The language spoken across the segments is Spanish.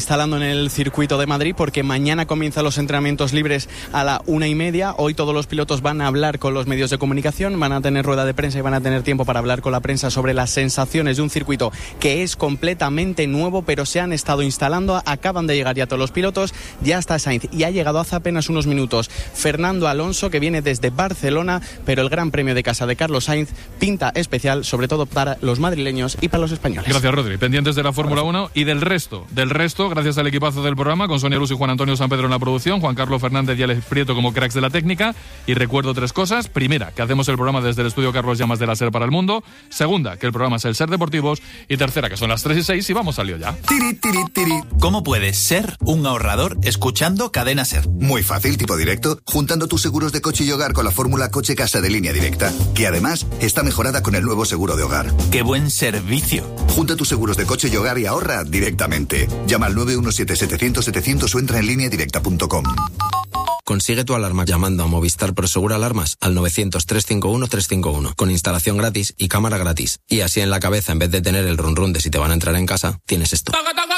Instalando en el circuito de Madrid porque mañana comienzan los entrenamientos libres a la 1:30. Hoy todos los pilotos van a hablar con los medios de comunicación, van a tener rueda de prensa y van a tener tiempo para hablar con la prensa sobre las sensaciones de un circuito que es completamente nuevo, pero se han estado instalando. Acaban de llegar ya todos los pilotos, ya está Sainz y ha llegado hace apenas unos minutos Fernando Alonso, que viene desde Barcelona, pero el Gran Premio de casa de Carlos Sainz pinta especial, sobre todo para los madrileños y para los españoles. Gracias, Rodri. Pendientes de la Fórmula 1 y del resto, gracias al equipazo del programa, con Sonia Luz y Juan Antonio San Pedro en la producción, Juan Carlos Fernández y Alex Prieto como cracks de la técnica. Y recuerdo 3 cosas. Primera, que hacemos el programa desde el estudio Carlos Llamas de la SER para el mundo. Segunda, que el programa es el SER Deportivos. Y tercera, que son las 3:06 y vamos al lío ya. Tiri, tiri, tiri. ¿Cómo puedes ser un ahorrador escuchando Cadena SER? Muy fácil, tipo directo, juntando tus seguros de coche y hogar con la fórmula Coche Casa de Línea Directa, que además está mejorada con el nuevo seguro de hogar. ¡Qué buen servicio! Junta tus seguros de coche y hogar y ahorra directamente. Llama al 917-700-700 o entra en lineadirecta.com. Consigue tu alarma llamando a Movistar Prosegur Alarmas al 900-351-351 con instalación gratis y cámara gratis. Y así en la cabeza, en vez de tener el run run de si te van a entrar en casa, tienes esto.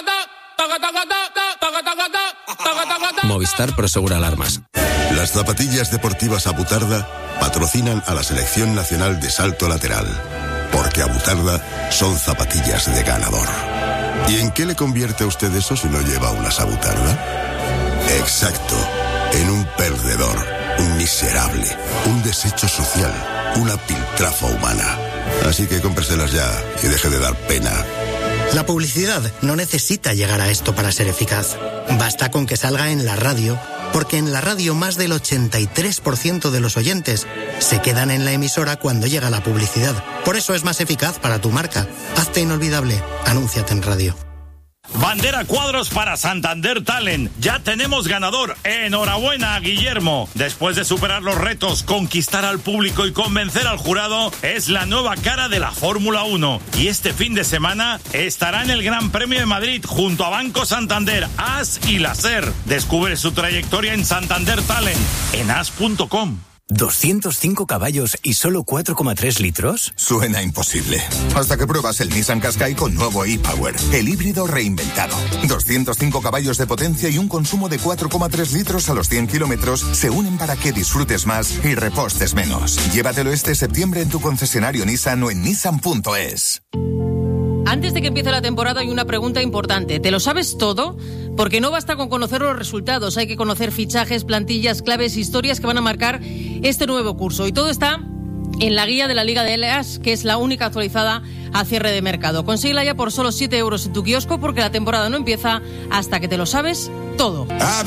Movistar Prosegur Alarmas. Las zapatillas deportivas Abutarda patrocinan a la Selección Nacional de Salto Lateral, porque Abutarda son zapatillas de ganador. ¿Y en qué le convierte a usted eso si no lleva unas Abutarda? Exacto, en un perdedor, un miserable, un desecho social, una piltrafa humana. Así que cómpreselas ya y deje de dar pena. La publicidad no necesita llegar a esto para ser eficaz. Basta con que salga en la radio, porque en la radio más del 83% de los oyentes se quedan en la emisora cuando llega la publicidad. Por eso es más eficaz para tu marca. Hazte inolvidable. Anúnciate en radio. Bandera cuadros para Santander Talent. Ya tenemos ganador. Enhorabuena a Guillermo. Después de superar los retos, conquistar al público y convencer al jurado, es la nueva cara de la Fórmula 1. Y este fin de semana estará en el Gran Premio de Madrid junto a Banco Santander, AS y la SER. Descubre su trayectoria en Santander Talent en as.com. 205 caballos y solo 4,3 litros. Suena imposible. Hasta que pruebas el Nissan Qashqai con nuevo e-Power, el híbrido reinventado. 205 caballos de potencia y un consumo de 4,3 litros a los 100 kilómetros se unen para que disfrutes más y repostes menos. Llévatelo este septiembre en tu concesionario Nissan o en nissan.es. Antes de que empiece la temporada hay una pregunta importante. ¿Te lo sabes todo? Porque no basta con conocer los resultados. Hay que conocer fichajes, plantillas, claves, historias que van a marcar este nuevo curso. Y todo está en la guía de la Liga de Eleas, que es la única actualizada a cierre de mercado. Consíguela ya por solo 7 euros en tu kiosco, porque la temporada no empieza hasta que te lo sabes todo.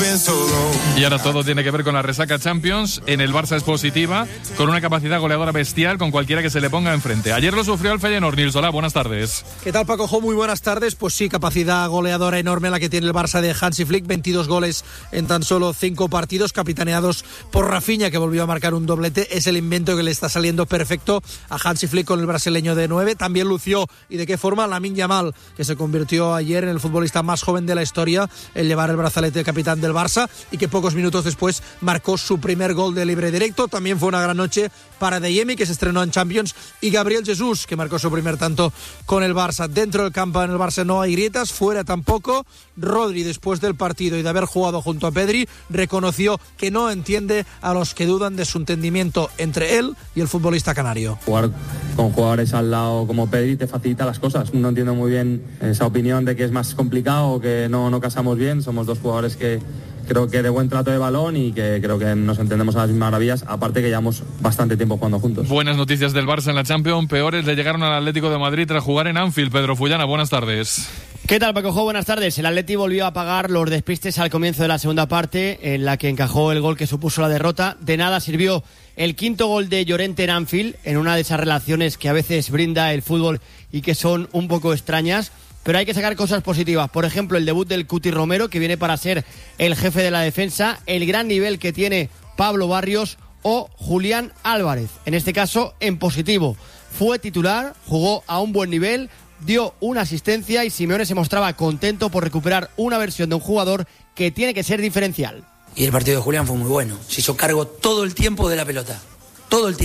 Y ahora todo tiene que ver con la resaca Champions. En el Barça es positiva, con una capacidad goleadora bestial con cualquiera que se le ponga enfrente. Ayer lo sufrió el Feyenoord. Nils, hola, buenas tardes. ¿Qué tal, Paco Jo? Muy buenas tardes. Pues sí, capacidad goleadora enorme la que tiene el Barça de Hansi Flick. 22 goles en tan solo 5 partidos, capitaneados por Rafinha, que volvió a marcar un doblete. Es el invento que le está saliendo perfecto a Hansi Flick con el brasileño de 9. También lució, y de qué forma, Lamine Yamal, que se convirtió ayer en el futbolista más joven de la historia en llevar el brazalete de capitán del Barça, y que pocos minutos después marcó su primer gol de libre directo. También fue una gran noche para Adeyemi, que se estrenó en Champions, y Gabriel Jesús, que marcó su primer tanto con el Barça. Dentro del campo en el Barça no hay grietas, fuera tampoco. Rodri, después del partido y de haber jugado junto a Pedri, reconoció que no entiende a los que dudan de su entendimiento entre él y el futbolista canario. Jugar con jugadores al lado como Pedri te facilita las cosas. No entiendo muy bien esa opinión de que es más complicado o que no casamos bien. Somos dos jugadores que creo que de buen trato de balón y que creo que nos entendemos a las mismas maravillas, aparte que llevamos bastante tiempo jugando juntos. Buenas noticias del Barça en la Champions, peores le llegaron al Atlético de Madrid tras jugar en Anfield. Pedro Fullana, buenas tardes. ¿Qué tal, Paco Jo? Buenas tardes. El Atleti volvió a pagar los despistes al comienzo de la segunda parte, en la que encajó el gol que supuso la derrota. De nada sirvió el quinto gol de Llorente en Anfield, en una de esas relaciones que a veces brinda el fútbol y que son un poco extrañas. Pero hay que sacar cosas positivas. Por ejemplo, el debut del Cuti Romero, que viene para ser el jefe de la defensa, el gran nivel que tiene Pablo Barrios o Julián Álvarez. En este caso, en positivo. Fue titular, jugó a un buen nivel, dio una asistencia y Simeone se mostraba contento por recuperar una versión de un jugador que tiene que ser diferencial. Y el partido de Julián fue muy bueno. Se hizo cargo todo el tiempo de la pelota. Todo el tiempo.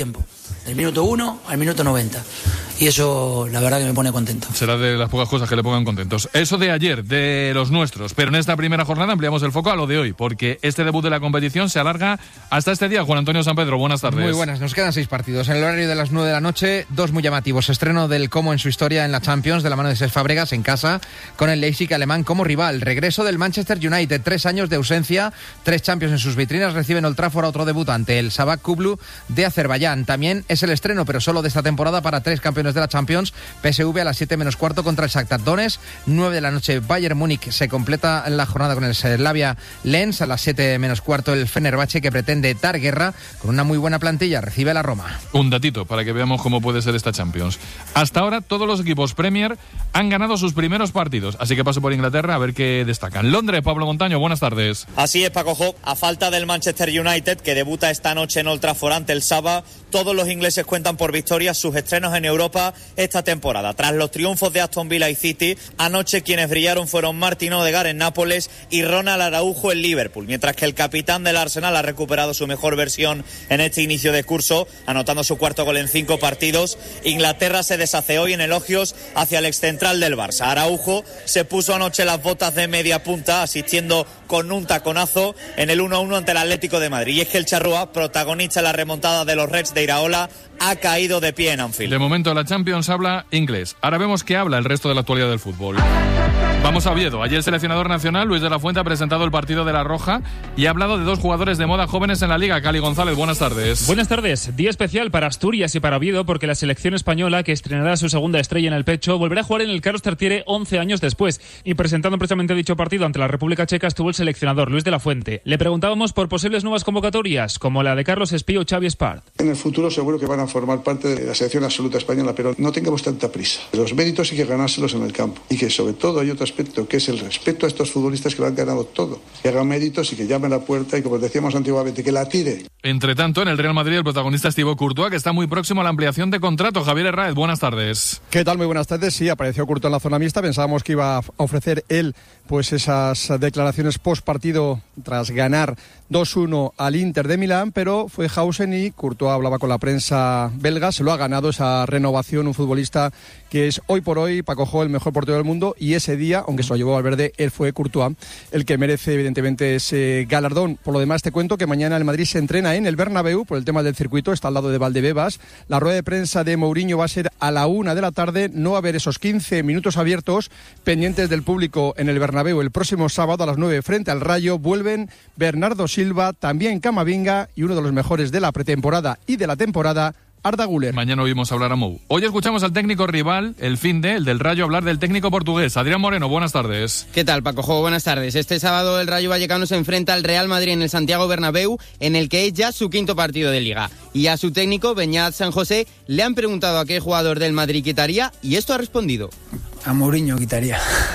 del minuto 1 al minuto 90. Y eso, la verdad, que me pone contento. Será de las pocas cosas que le pongan contentos. Eso de ayer, de los nuestros. Pero en esta primera jornada ampliamos el foco a lo de hoy, porque este debut de la competición se alarga hasta este día. Juan Antonio San Pedro, buenas tardes. Muy buenas, nos quedan 6 partidos. En el horario de las 9 de la noche, 2 muy llamativos. Estreno del Como en su historia en la Champions, de la mano de Cesc Fábregas en casa, con el Leipzig alemán como rival. Regreso del Manchester United, 3 años de ausencia, 3 Champions en sus vitrinas. Reciben Old Trafford a otro debutante, el Sabak Kublu de Azerbaiyán. También es el estreno, pero solo de esta temporada, para 3 campeones de la Champions. PSV a las 7 menos cuarto contra el Shakhtar Donetsk. 9 de la noche, Bayern Múnich se completa la jornada con el Slavia Lens. A las 7 menos cuarto, el Fenerbahce, que pretende dar guerra con una muy buena plantilla, recibe a la Roma. Un datito para que veamos cómo puede ser esta Champions. Hasta ahora todos los equipos Premier han ganado sus primeros partidos, así que paso por Inglaterra a ver qué destacan. Londres, Pablo Montaño, buenas tardes. Así es, Paco Jo. A falta del Manchester United, que debuta esta noche en Old Trafford ante el Saba, todos los ingleses cuentan por victorias sus estrenos en Europa esta temporada. Tras los triunfos de Aston Villa y City, anoche quienes brillaron fueron Martin Odegaard en Nápoles y Ronald Araujo en Liverpool, mientras que el capitán del Arsenal ha recuperado su mejor versión en este inicio de curso, anotando su 4º gol en 5 partidos. Inglaterra se deshace hoy en elogios hacia el excentral del Barça. Araujo se puso anoche las botas de media punta, asistiendo con un taconazo en el 1-1 ante el Atlético de Madrid. Y es que el Charrúa, protagonista en la remontada de los Reds de Iraola, ha caído de pie en Anfield. De momento la Champions habla inglés. Ahora vemos qué habla el resto de la actualidad del fútbol. Vamos a Oviedo. Ayer el seleccionador nacional, Luis de la Fuente, ha presentado el partido de La Roja y ha hablado de 2 jugadores de moda jóvenes en la Liga. Cali González, buenas tardes. Buenas tardes. Día especial para Asturias y para Oviedo, porque la selección española, que estrenará su segunda estrella en el pecho, volverá a jugar en el Carlos Tartiere 11 años después. Y presentando precisamente dicho partido ante la República Checa estuvo el seleccionador Luis de la Fuente. Le preguntábamos por posibles nuevas convocatorias, como la de Carlos Espí o Xavi Espart. En el futuro seguro que van a formar parte de la selección absoluta española, pero no tengamos tanta prisa. Los méritos hay que ganárselos en el campo. Y que sobre todo hay otro aspecto, que es el respeto a estos futbolistas que lo han ganado todo. Que hagan méritos y que llamen a la puerta y, como decíamos antiguamente, que la tire. Entre tanto, en el Real Madrid, el protagonista es Thibaut Courtois, que está muy próximo a la ampliación de contrato. Javier Herráez, buenas tardes. ¿Qué tal? Muy buenas tardes. Sí, apareció Courtois en la zona mixta. Pensábamos que iba a ofrecer él pues esas declaraciones post partido tras ganar 2-1 al Inter de Milán, pero fue Hausen y Courtois hablaba con la prensa belga. Se lo ha ganado esa renovación, un futbolista que es hoy por hoy, Paco Jo, el mejor portero del mundo, y ese día, aunque se lo llevó Valverde, él fue Courtois el que merece evidentemente ese galardón. Por lo demás te cuento que mañana el Madrid se entrena en el Bernabéu por el tema del circuito, está al lado de Valdebebas. La rueda de prensa de Mourinho va a ser a la 1 de la tarde, no va a haber esos 15 minutos abiertos pendientes del público en el Bernabéu. El próximo sábado a las 9 frente al Rayo vuelven Bernardo Silva, también Camavinga y uno de los mejores de la pretemporada y de la temporada, Arda Güler. Mañana oímos hablar a Mou. Hoy escuchamos al técnico rival, el el del Rayo, hablar del técnico portugués. Adrián Moreno, buenas tardes. ¿Qué tal, Paco Jo? Buenas tardes. Este sábado el Rayo Vallecano se enfrenta al Real Madrid en el Santiago Bernabéu, en el que es ya su 5º partido de Liga. Y a su técnico, Beñat San José, le han preguntado a qué jugador del Madrid quitaría y esto ha respondido. A Mourinho quitaría.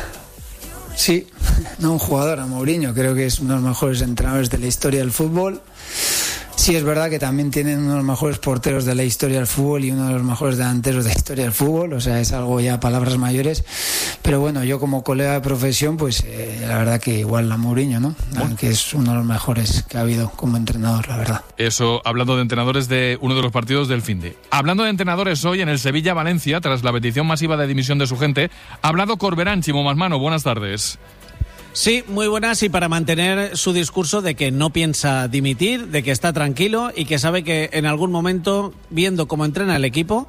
Sí, no un jugador, a Mourinho. Creo que es uno de los mejores entrenadores de la historia del fútbol. Sí, es verdad que también tienen uno de los mejores porteros de la historia del fútbol y uno de los mejores delanteros de la historia del fútbol, o sea, es algo ya palabras mayores, pero bueno, yo como colega de profesión, pues la verdad que igual a Mourinho, ¿no? Que es uno de los mejores que ha habido como entrenador, la verdad. Eso, hablando de entrenadores de uno de los partidos del finde. Hablando de entrenadores hoy en el Sevilla-Valencia, tras la petición masiva de dimisión de su gente, ha hablado Corberán, Chimo Masmano, buenas tardes. Sí, muy buenas, y para mantener su discurso de que no piensa dimitir, de que está tranquilo y que sabe que en algún momento, viendo cómo entrena el equipo,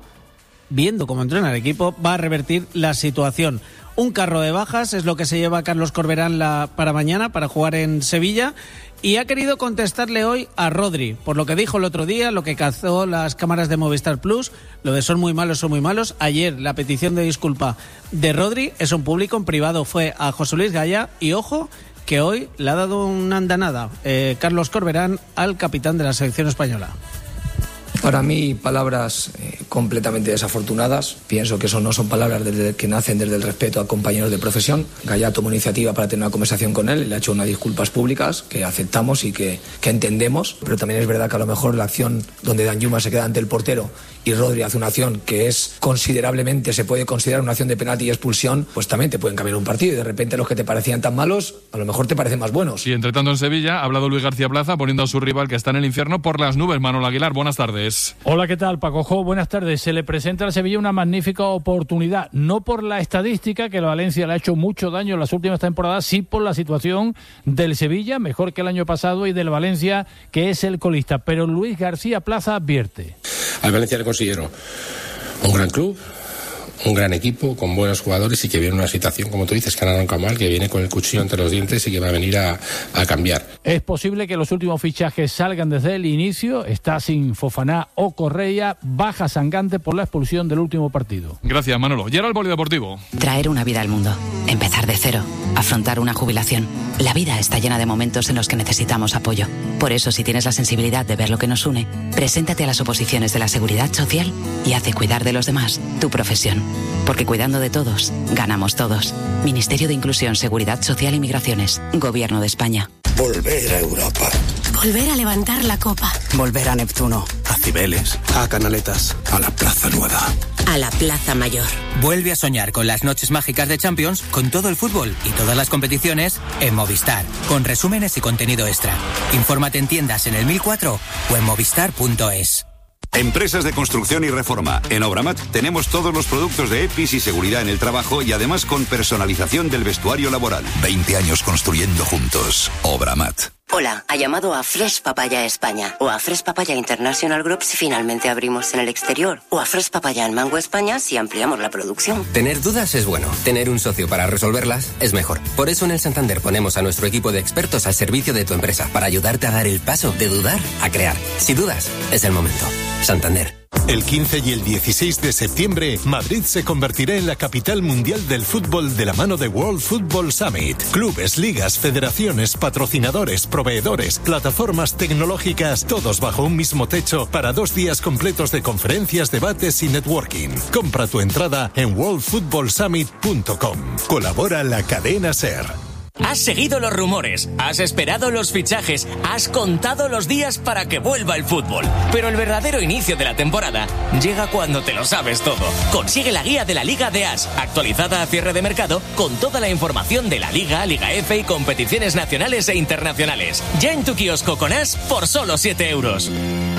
va a revertir la situación. Un carro de bajas es lo que se lleva Carlos Corberán para mañana, para jugar en Sevilla, y ha querido contestarle hoy a Rodri, por lo que dijo el otro día, lo que cazó las cámaras de Movistar Plus, lo de son muy malos. Ayer la petición de disculpa de Rodri, es un público, en privado fue a José Luis Gaya, y ojo, que hoy le ha dado una andanada Carlos Corberán al capitán de la selección española. Para mí, palabras completamente desafortunadas. Pienso que eso no son palabras que nacen desde el respeto a compañeros de profesión. Gallá tomó iniciativa para tener una conversación con él, le ha hecho unas disculpas públicas que aceptamos y que entendemos, pero también es verdad que a lo mejor la acción donde Danjuma se queda ante el portero y Rodri hace una acción que es considerablemente, se puede considerar una acción de penalti y expulsión, pues también te pueden cambiar un partido y de repente los que te parecían tan malos a lo mejor te parecen más buenos. Y entre tanto en Sevilla ha hablado Luis García Plaza poniendo a su rival que está en el infierno por las nubes. Manuel Aguilar, buenas tardes. Hola, ¿qué tal, Paco Jo? Buenas tardes. Se le presenta al Sevilla una magnífica oportunidad, no por la estadística, que el Valencia le ha hecho mucho daño en las últimas temporadas, sí por la situación del Sevilla, mejor que el año pasado, y del Valencia, que es el colista. Pero Luis García Plaza advierte. Al Valencia le considero un gran club, un gran equipo, con buenos jugadores y que viene una situación, como tú dices, que arranca mal, que viene con el cuchillo entre los dientes y que va a venir a cambiar. Es posible que los últimos fichajes salgan desde el inicio. Está sin Fofana o Correa, baja Sangante por la expulsión del último partido. Gracias, Manolo. Y ahora el polideportivo. Traer una vida al mundo, empezar de cero, afrontar una jubilación. La vida está llena de momentos en los que necesitamos apoyo. Por eso, si tienes la sensibilidad de ver lo que nos une, preséntate a las oposiciones de la Seguridad Social y haz de cuidar de los demás tu profesión. Porque cuidando de todos, ganamos todos. Ministerio de Inclusión, Seguridad Social y Migraciones. Gobierno de España. Volver a Europa. Volver a levantar la copa. Volver a Neptuno. A Cibeles. A Canaletas. A la Plaza Nueva. A la Plaza Mayor. Vuelve a soñar con las noches mágicas de Champions, con todo el fútbol y todas las competiciones en Movistar, con resúmenes y contenido extra. Infórmate en tiendas en el 1004 o en movistar.es. Empresas de construcción y reforma. En Obramat tenemos todos los productos de EPIs y seguridad en el trabajo y además con personalización del vestuario laboral. 20 años construyendo juntos. Obramat. Hola, ha llamado a Fresh Papaya España o a Fresh Papaya International Group si finalmente abrimos en el exterior o a Fresh Papaya en Mango España si ampliamos la producción. Tener dudas es bueno, tener un socio para resolverlas es mejor. Por eso en el Santander ponemos a nuestro equipo de expertos al servicio de tu empresa para ayudarte a dar el paso de dudar a crear. Si dudas, es el momento. Santander. El 15 y el 16 de septiembre, Madrid se convertirá en la capital mundial del fútbol de la mano de World Football Summit. Clubes, ligas, federaciones, patrocinadores, proveedores, plataformas tecnológicas, todos bajo un mismo techo para 2 días completos de conferencias, debates y networking. Compra tu entrada en worldfootballsummit.com. Colabora la cadena SER. Has seguido los rumores, has esperado los fichajes, has contado los días para que vuelva el fútbol. Pero el verdadero inicio de la temporada llega cuando te lo sabes todo. Consigue la guía de la Liga de As, actualizada a cierre de mercado, con toda la información de la Liga, Liga F y competiciones nacionales e internacionales. Ya en tu kiosco con As por solo 7 euros.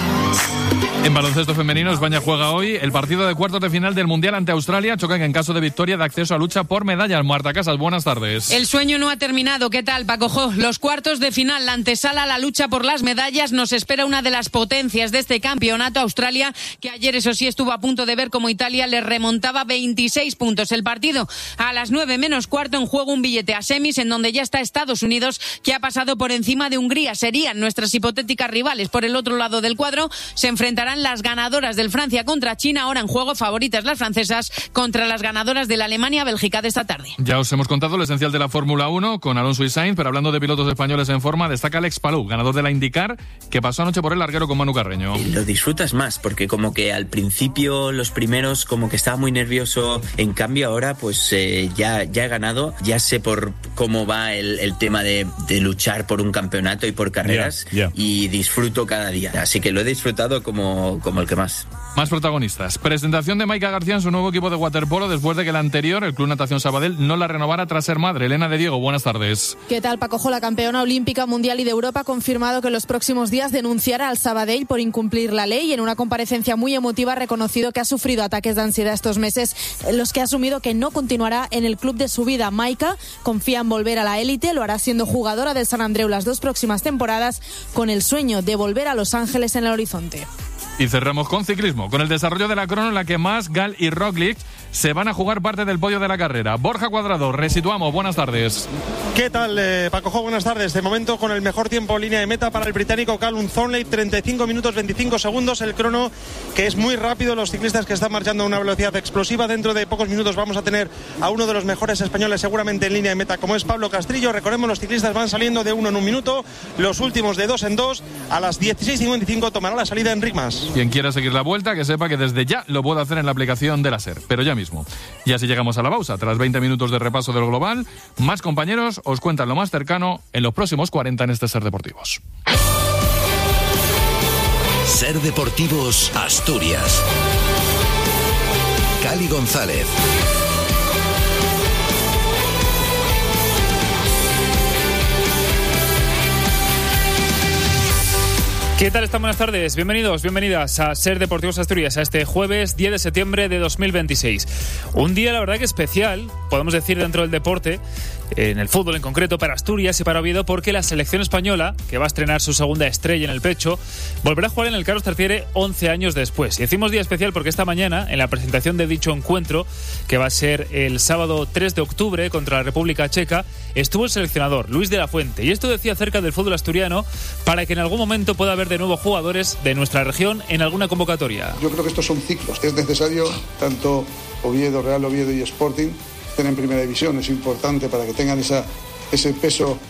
En baloncesto femenino, España juega hoy el partido de cuartos de final del Mundial ante Australia. Chocan en caso de victoria de acceso a lucha por medallas. Marta Casas, buenas tardes. El sueño no ha terminado. ¿Qué tal, Paco Jo? Los cuartos de final, la antesala a la lucha por las medallas. Nos espera una de las potencias de este campeonato, Australia, que ayer, eso sí, estuvo a punto de ver cómo Italia le remontaba 26 puntos. El partido a las 9 menos cuarto, en juego un billete a semis, en donde ya está Estados Unidos, que ha pasado por encima de Hungría. Serían nuestras hipotéticas rivales. Por el otro lado del cuadro se enfrentarán las ganadoras del Francia contra China, ahora en juego favoritas las francesas contra las ganadoras de la Alemania-Bélgica de esta tarde. Ya os hemos contado lo esencial de la Fórmula 1 con Alonso y Sainz, pero hablando de pilotos españoles en forma, destaca Alex Palou, ganador de la IndyCar, que pasó anoche por el larguero con Manu Carreño. Lo disfrutas más, porque como que al principio los primeros como que estaba muy nervioso, en cambio ahora pues ya he ganado, ya sé por cómo va el tema de luchar por un campeonato y por carreras, y disfruto cada día, así que lo he disfrutado como el que más. Más protagonistas. Presentación de Maika García en su nuevo equipo de waterpolo después de que el anterior, el Club Natación Sabadell, no la renovara tras ser madre. Elena de Diego, buenas tardes. ¿Qué tal, Paco Jo? La campeona olímpica, mundial y de Europa ha confirmado que en los próximos días denunciará al Sabadell por incumplir la ley y en una comparecencia muy emotiva ha reconocido que ha sufrido ataques de ansiedad estos meses, en los que ha asumido que no continuará en el club de su vida. Maika confía en volver a la élite, lo hará siendo jugadora del Sant Andreu las 2 próximas temporadas, con el sueño de volver a Los Ángeles en el horizonte. Y cerramos con ciclismo, con el desarrollo de la crono en la que Mas, Gal y Roglic se van a jugar parte del podio de la carrera. Borja Cuadrado, resituamos, buenas tardes. ¿Qué tal, Paco Jo? Buenas tardes. De momento con el mejor tiempo en línea de meta para el británico Callum Thornley, 35 minutos 25 segundos, el crono que es muy rápido, los ciclistas que están marchando a una velocidad explosiva. Dentro de pocos minutos vamos a tener a uno de los mejores españoles seguramente en línea de meta, como es Pablo Castrillo. Recordemos, los ciclistas van saliendo de uno en un minuto, los últimos de 2 en 2. A las 16:55 tomará la salida Enric Mas. Quien quiera seguir la vuelta, que sepa que desde ya lo puede hacer en la aplicación de la SER, pero ya mismo. Y así llegamos a la pausa. Tras 20 minutos de repaso del global, más compañeros os cuentan lo más cercano en los próximos 40 en este SER Deportivos. SER Deportivos Asturias. Cali González. ¿Qué tal están? Buenas tardes, bienvenidos, bienvenidas a SER Deportivos Asturias, a este jueves 10 de septiembre de 2026. Un día, la verdad, que especial, podemos decir, dentro del deporte, en el fútbol en concreto, para Asturias y para Oviedo, porque la selección española, que va a estrenar su segunda estrella en el pecho, volverá a jugar en el Carlos Tartiere 11 años después. Y decimos día especial porque esta mañana, en la presentación de dicho encuentro, que va a ser el sábado 3 de octubre contra la República Checa, estuvo el seleccionador, Luis de la Fuente. Y esto decía acerca del fútbol asturiano, para que en algún momento pueda haber de nuevo jugadores de nuestra región en alguna convocatoria. Yo creo que estos son ciclos. Es necesario, tanto Oviedo, Real Oviedo y Sporting, estén en primera división. Es importante para que tengan ese peso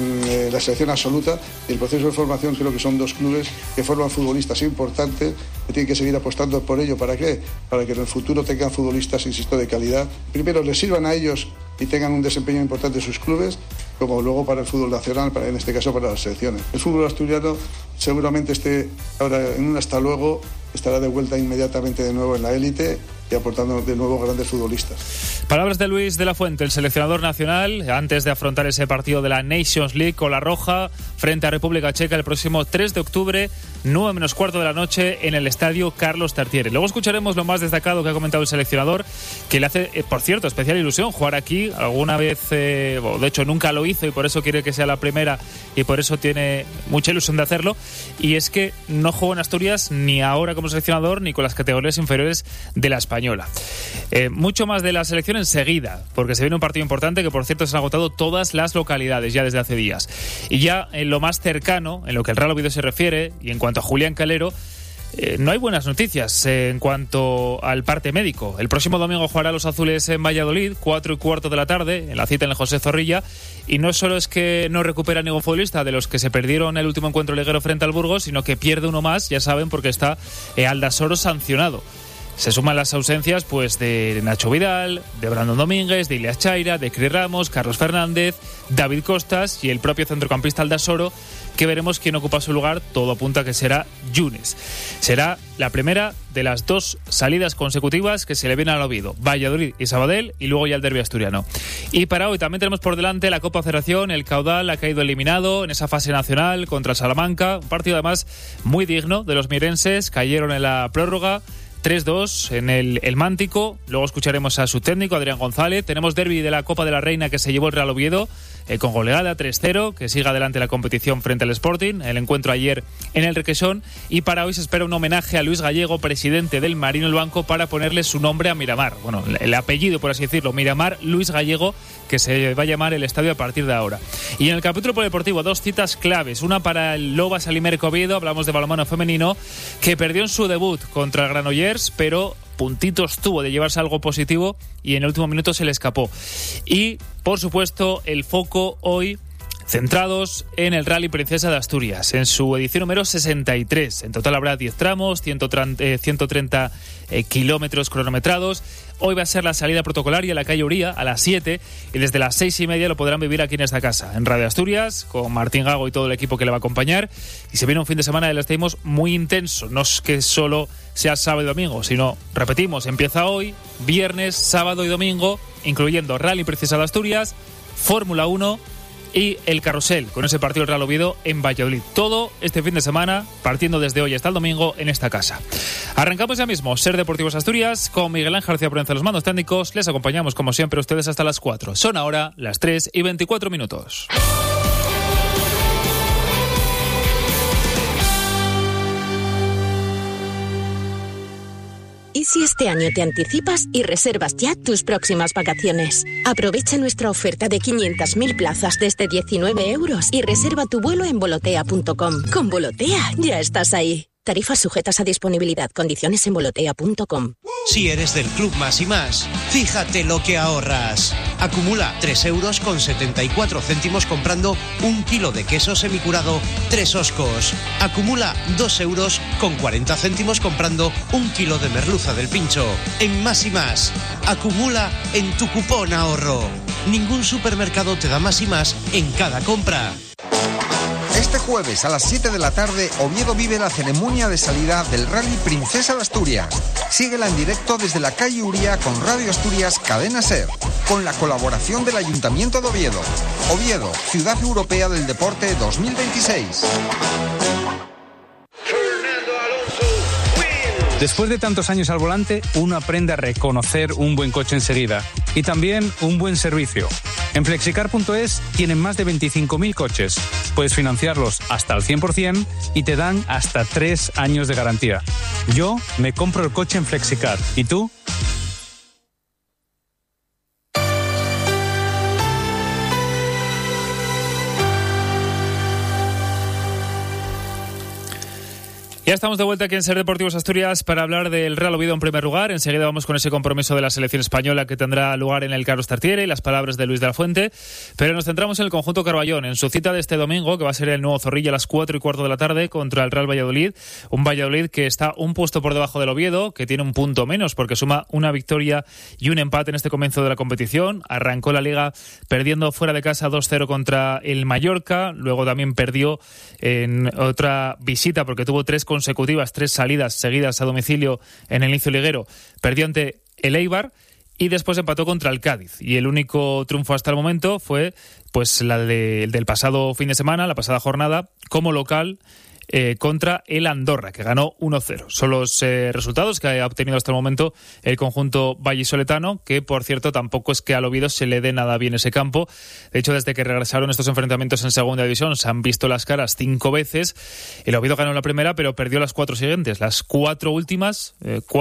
en la selección absoluta. Y el proceso de formación, creo que son dos clubes que forman futbolistas importantes, que tienen que seguir apostando por ello. ¿Para qué? Para que en el futuro tengan futbolistas, insisto, de calidad. Primero les sirvan a ellos y tengan un desempeño importante en sus clubes, como luego para el fútbol nacional, en este caso para las selecciones. El fútbol asturiano seguramente esté ahora en un hasta luego, estará de vuelta inmediatamente de nuevo en la élite y aportando de nuevo grandes futbolistas. Palabras de Luis de la Fuente, el seleccionador nacional, antes de afrontar ese partido de la Nations League con la Roja frente a República Checa el próximo 3 de octubre, 9 menos cuarto de la noche, en el estadio Carlos Tartiere. Luego escucharemos lo más destacado que ha comentado el seleccionador, que le hace, por cierto, especial ilusión jugar aquí. Alguna vez, de hecho nunca lo hizo y por eso quiere que sea la primera y por eso tiene mucha ilusión de hacerlo. Y es que no jugó en Asturias ni ahora como seleccionador ni con las categorías inferiores de la española. Mucho más de la selección enseguida, porque se viene un partido importante que, por cierto, se han agotado todas las localidades ya desde hace días. Y ya en lo más cercano, en lo que el Real Oviedo se refiere, y en cuanto a Julián Calero, no hay buenas noticias en cuanto al parte médico. El próximo domingo jugará los azules en Valladolid, 4:15 de la tarde, en la cita en el José Zorrilla. Y no solo es que no recupera ningún futbolista de los que se perdieron el último encuentro liguero frente al Burgos, sino que pierde uno más, ya saben, porque está Aldasoro sancionado. Se suman las ausencias pues de Nacho Vidal, de Brandon Domínguez, de Ilias Chaira, de Cris Ramos, Carlos Fernández, David Costas y el propio centrocampista Aldasoro, que veremos quién ocupa su lugar. Todo apunta a que será Yunes. Será la primera de las dos salidas consecutivas que se le vienen al Oviedo, Valladolid y Sabadell, y luego ya el derbi asturiano. Y para hoy también tenemos por delante la Copa Federación. El Caudal ha caído eliminado en esa fase nacional contra el Salamanca, un partido además muy digno de los mirenses. Cayeron en la prórroga 3-2 en el Mántico. Luego escucharemos a su técnico, Adrián González. Tenemos derbi de la Copa de la Reina que se llevó el Real Oviedo, con goleada 3-0, que siga adelante la competición frente al Sporting. El encuentro ayer en el Requesón. Y para hoy se espera un homenaje a Luis Gallego, presidente del Marino El Banco, para ponerle su nombre a Miramar. Bueno, el apellido, por así decirlo, Miramar Luis Gallego, que se va a llamar el estadio a partir de ahora. Y en el capítulo polideportivo, dos citas claves. Una para el Loba Salimerico Oviedo, hablamos de balonmano femenino, que perdió en su debut contra el Granollers, pero puntitos tuvo de llevarse algo positivo y en el último minuto se le escapó. Y, por supuesto, el foco hoy centrados en el Rally Princesa de Asturias, en su edición número 63. En total habrá 10 tramos, 130 kilómetros cronometrados. Hoy va a ser la salida protocolaria a la calle Uría a las 7 y desde las 6:30 lo podrán vivir aquí en esta casa, en Radio Asturias, con Martín Gago y todo el equipo que le va a acompañar. Y se viene un fin de semana de los Teimos muy intenso. No es que solo sea sábado y domingo, sino, repetimos, empieza hoy, viernes, sábado y domingo, incluyendo Rally Princesa de Asturias, Fórmula 1 y el Carrusel, con ese partido del Real Oviedo en Valladolid. Todo este fin de semana, partiendo desde hoy hasta el domingo en esta casa. Arrancamos ya mismo SER Deportivos Asturias con Miguel Ángel García Provenza, los mandos técnicos. Les acompañamos como siempre a ustedes hasta las 4. Son ahora las 3:24. ¿Y si este año te anticipas y reservas ya tus próximas vacaciones? Aprovecha nuestra oferta de 500.000 plazas desde 19 € y reserva tu vuelo en volotea.com. Con Volotea ya estás ahí. Tarifas sujetas a disponibilidad. Condiciones en volotea.com. Si eres del Club Más y Más, fíjate lo que ahorras. Acumula 3,74 € comprando 1 kilo de queso semicurado Tres Oscos. Acumula 2,40 € comprando 1 kilo de merluza del Pincho. En Más y Más, acumula en tu cupón ahorro. Ningún supermercado te da más y más en cada compra. Este jueves a las 7 de la tarde, Oviedo vive la ceremonia de salida del Rally Princesa de Asturias. Síguela en directo desde la calle Uría con Radio Asturias Cadena SER, con la colaboración del Ayuntamiento de Oviedo. Oviedo, Ciudad Europea del Deporte 2026. Después de tantos años al volante, uno aprende a reconocer un buen coche enseguida y también un buen servicio. En Flexicar.es tienen más de 25.000 coches. Puedes financiarlos hasta el 100% y te dan hasta 3 años de garantía. Yo me compro el coche en Flexicar. ¿Y tú? Ya estamos de vuelta aquí en Ser Deportivos Asturias para hablar del Real Oviedo en primer lugar. Enseguida vamos con ese compromiso de la selección española que tendrá lugar en el Carlos Tartiere y las palabras de Luis de la Fuente. Pero nos centramos en el conjunto Carballón, en su cita de este domingo, que va a ser el Nuevo Zorrilla a las 4:15 de la tarde contra el Real Valladolid. Un Valladolid que está un puesto por debajo del Oviedo, que tiene un punto menos porque suma una victoria y un empate en este comienzo de la competición. Arrancó la Liga perdiendo fuera de casa 2-0 contra el Mallorca. Luego también perdió en otra visita porque tuvo 3 salidas seguidas a domicilio en el inicio liguero. Perdió ante el Eibar y después empató contra el Cádiz. Y el único triunfo hasta el momento fue pues el del pasado fin de semana, la pasada jornada, como local contra el Andorra, que ganó 1-0. Son los resultados que ha obtenido hasta el momento el conjunto vallisoletano, que por cierto tampoco es que al Oviedo se le dé nada bien ese campo. De hecho, desde que regresaron estos enfrentamientos en segunda división se han visto las caras 5 veces. El Oviedo ganó la primera, pero perdió las 4 siguientes. Las 4 últimas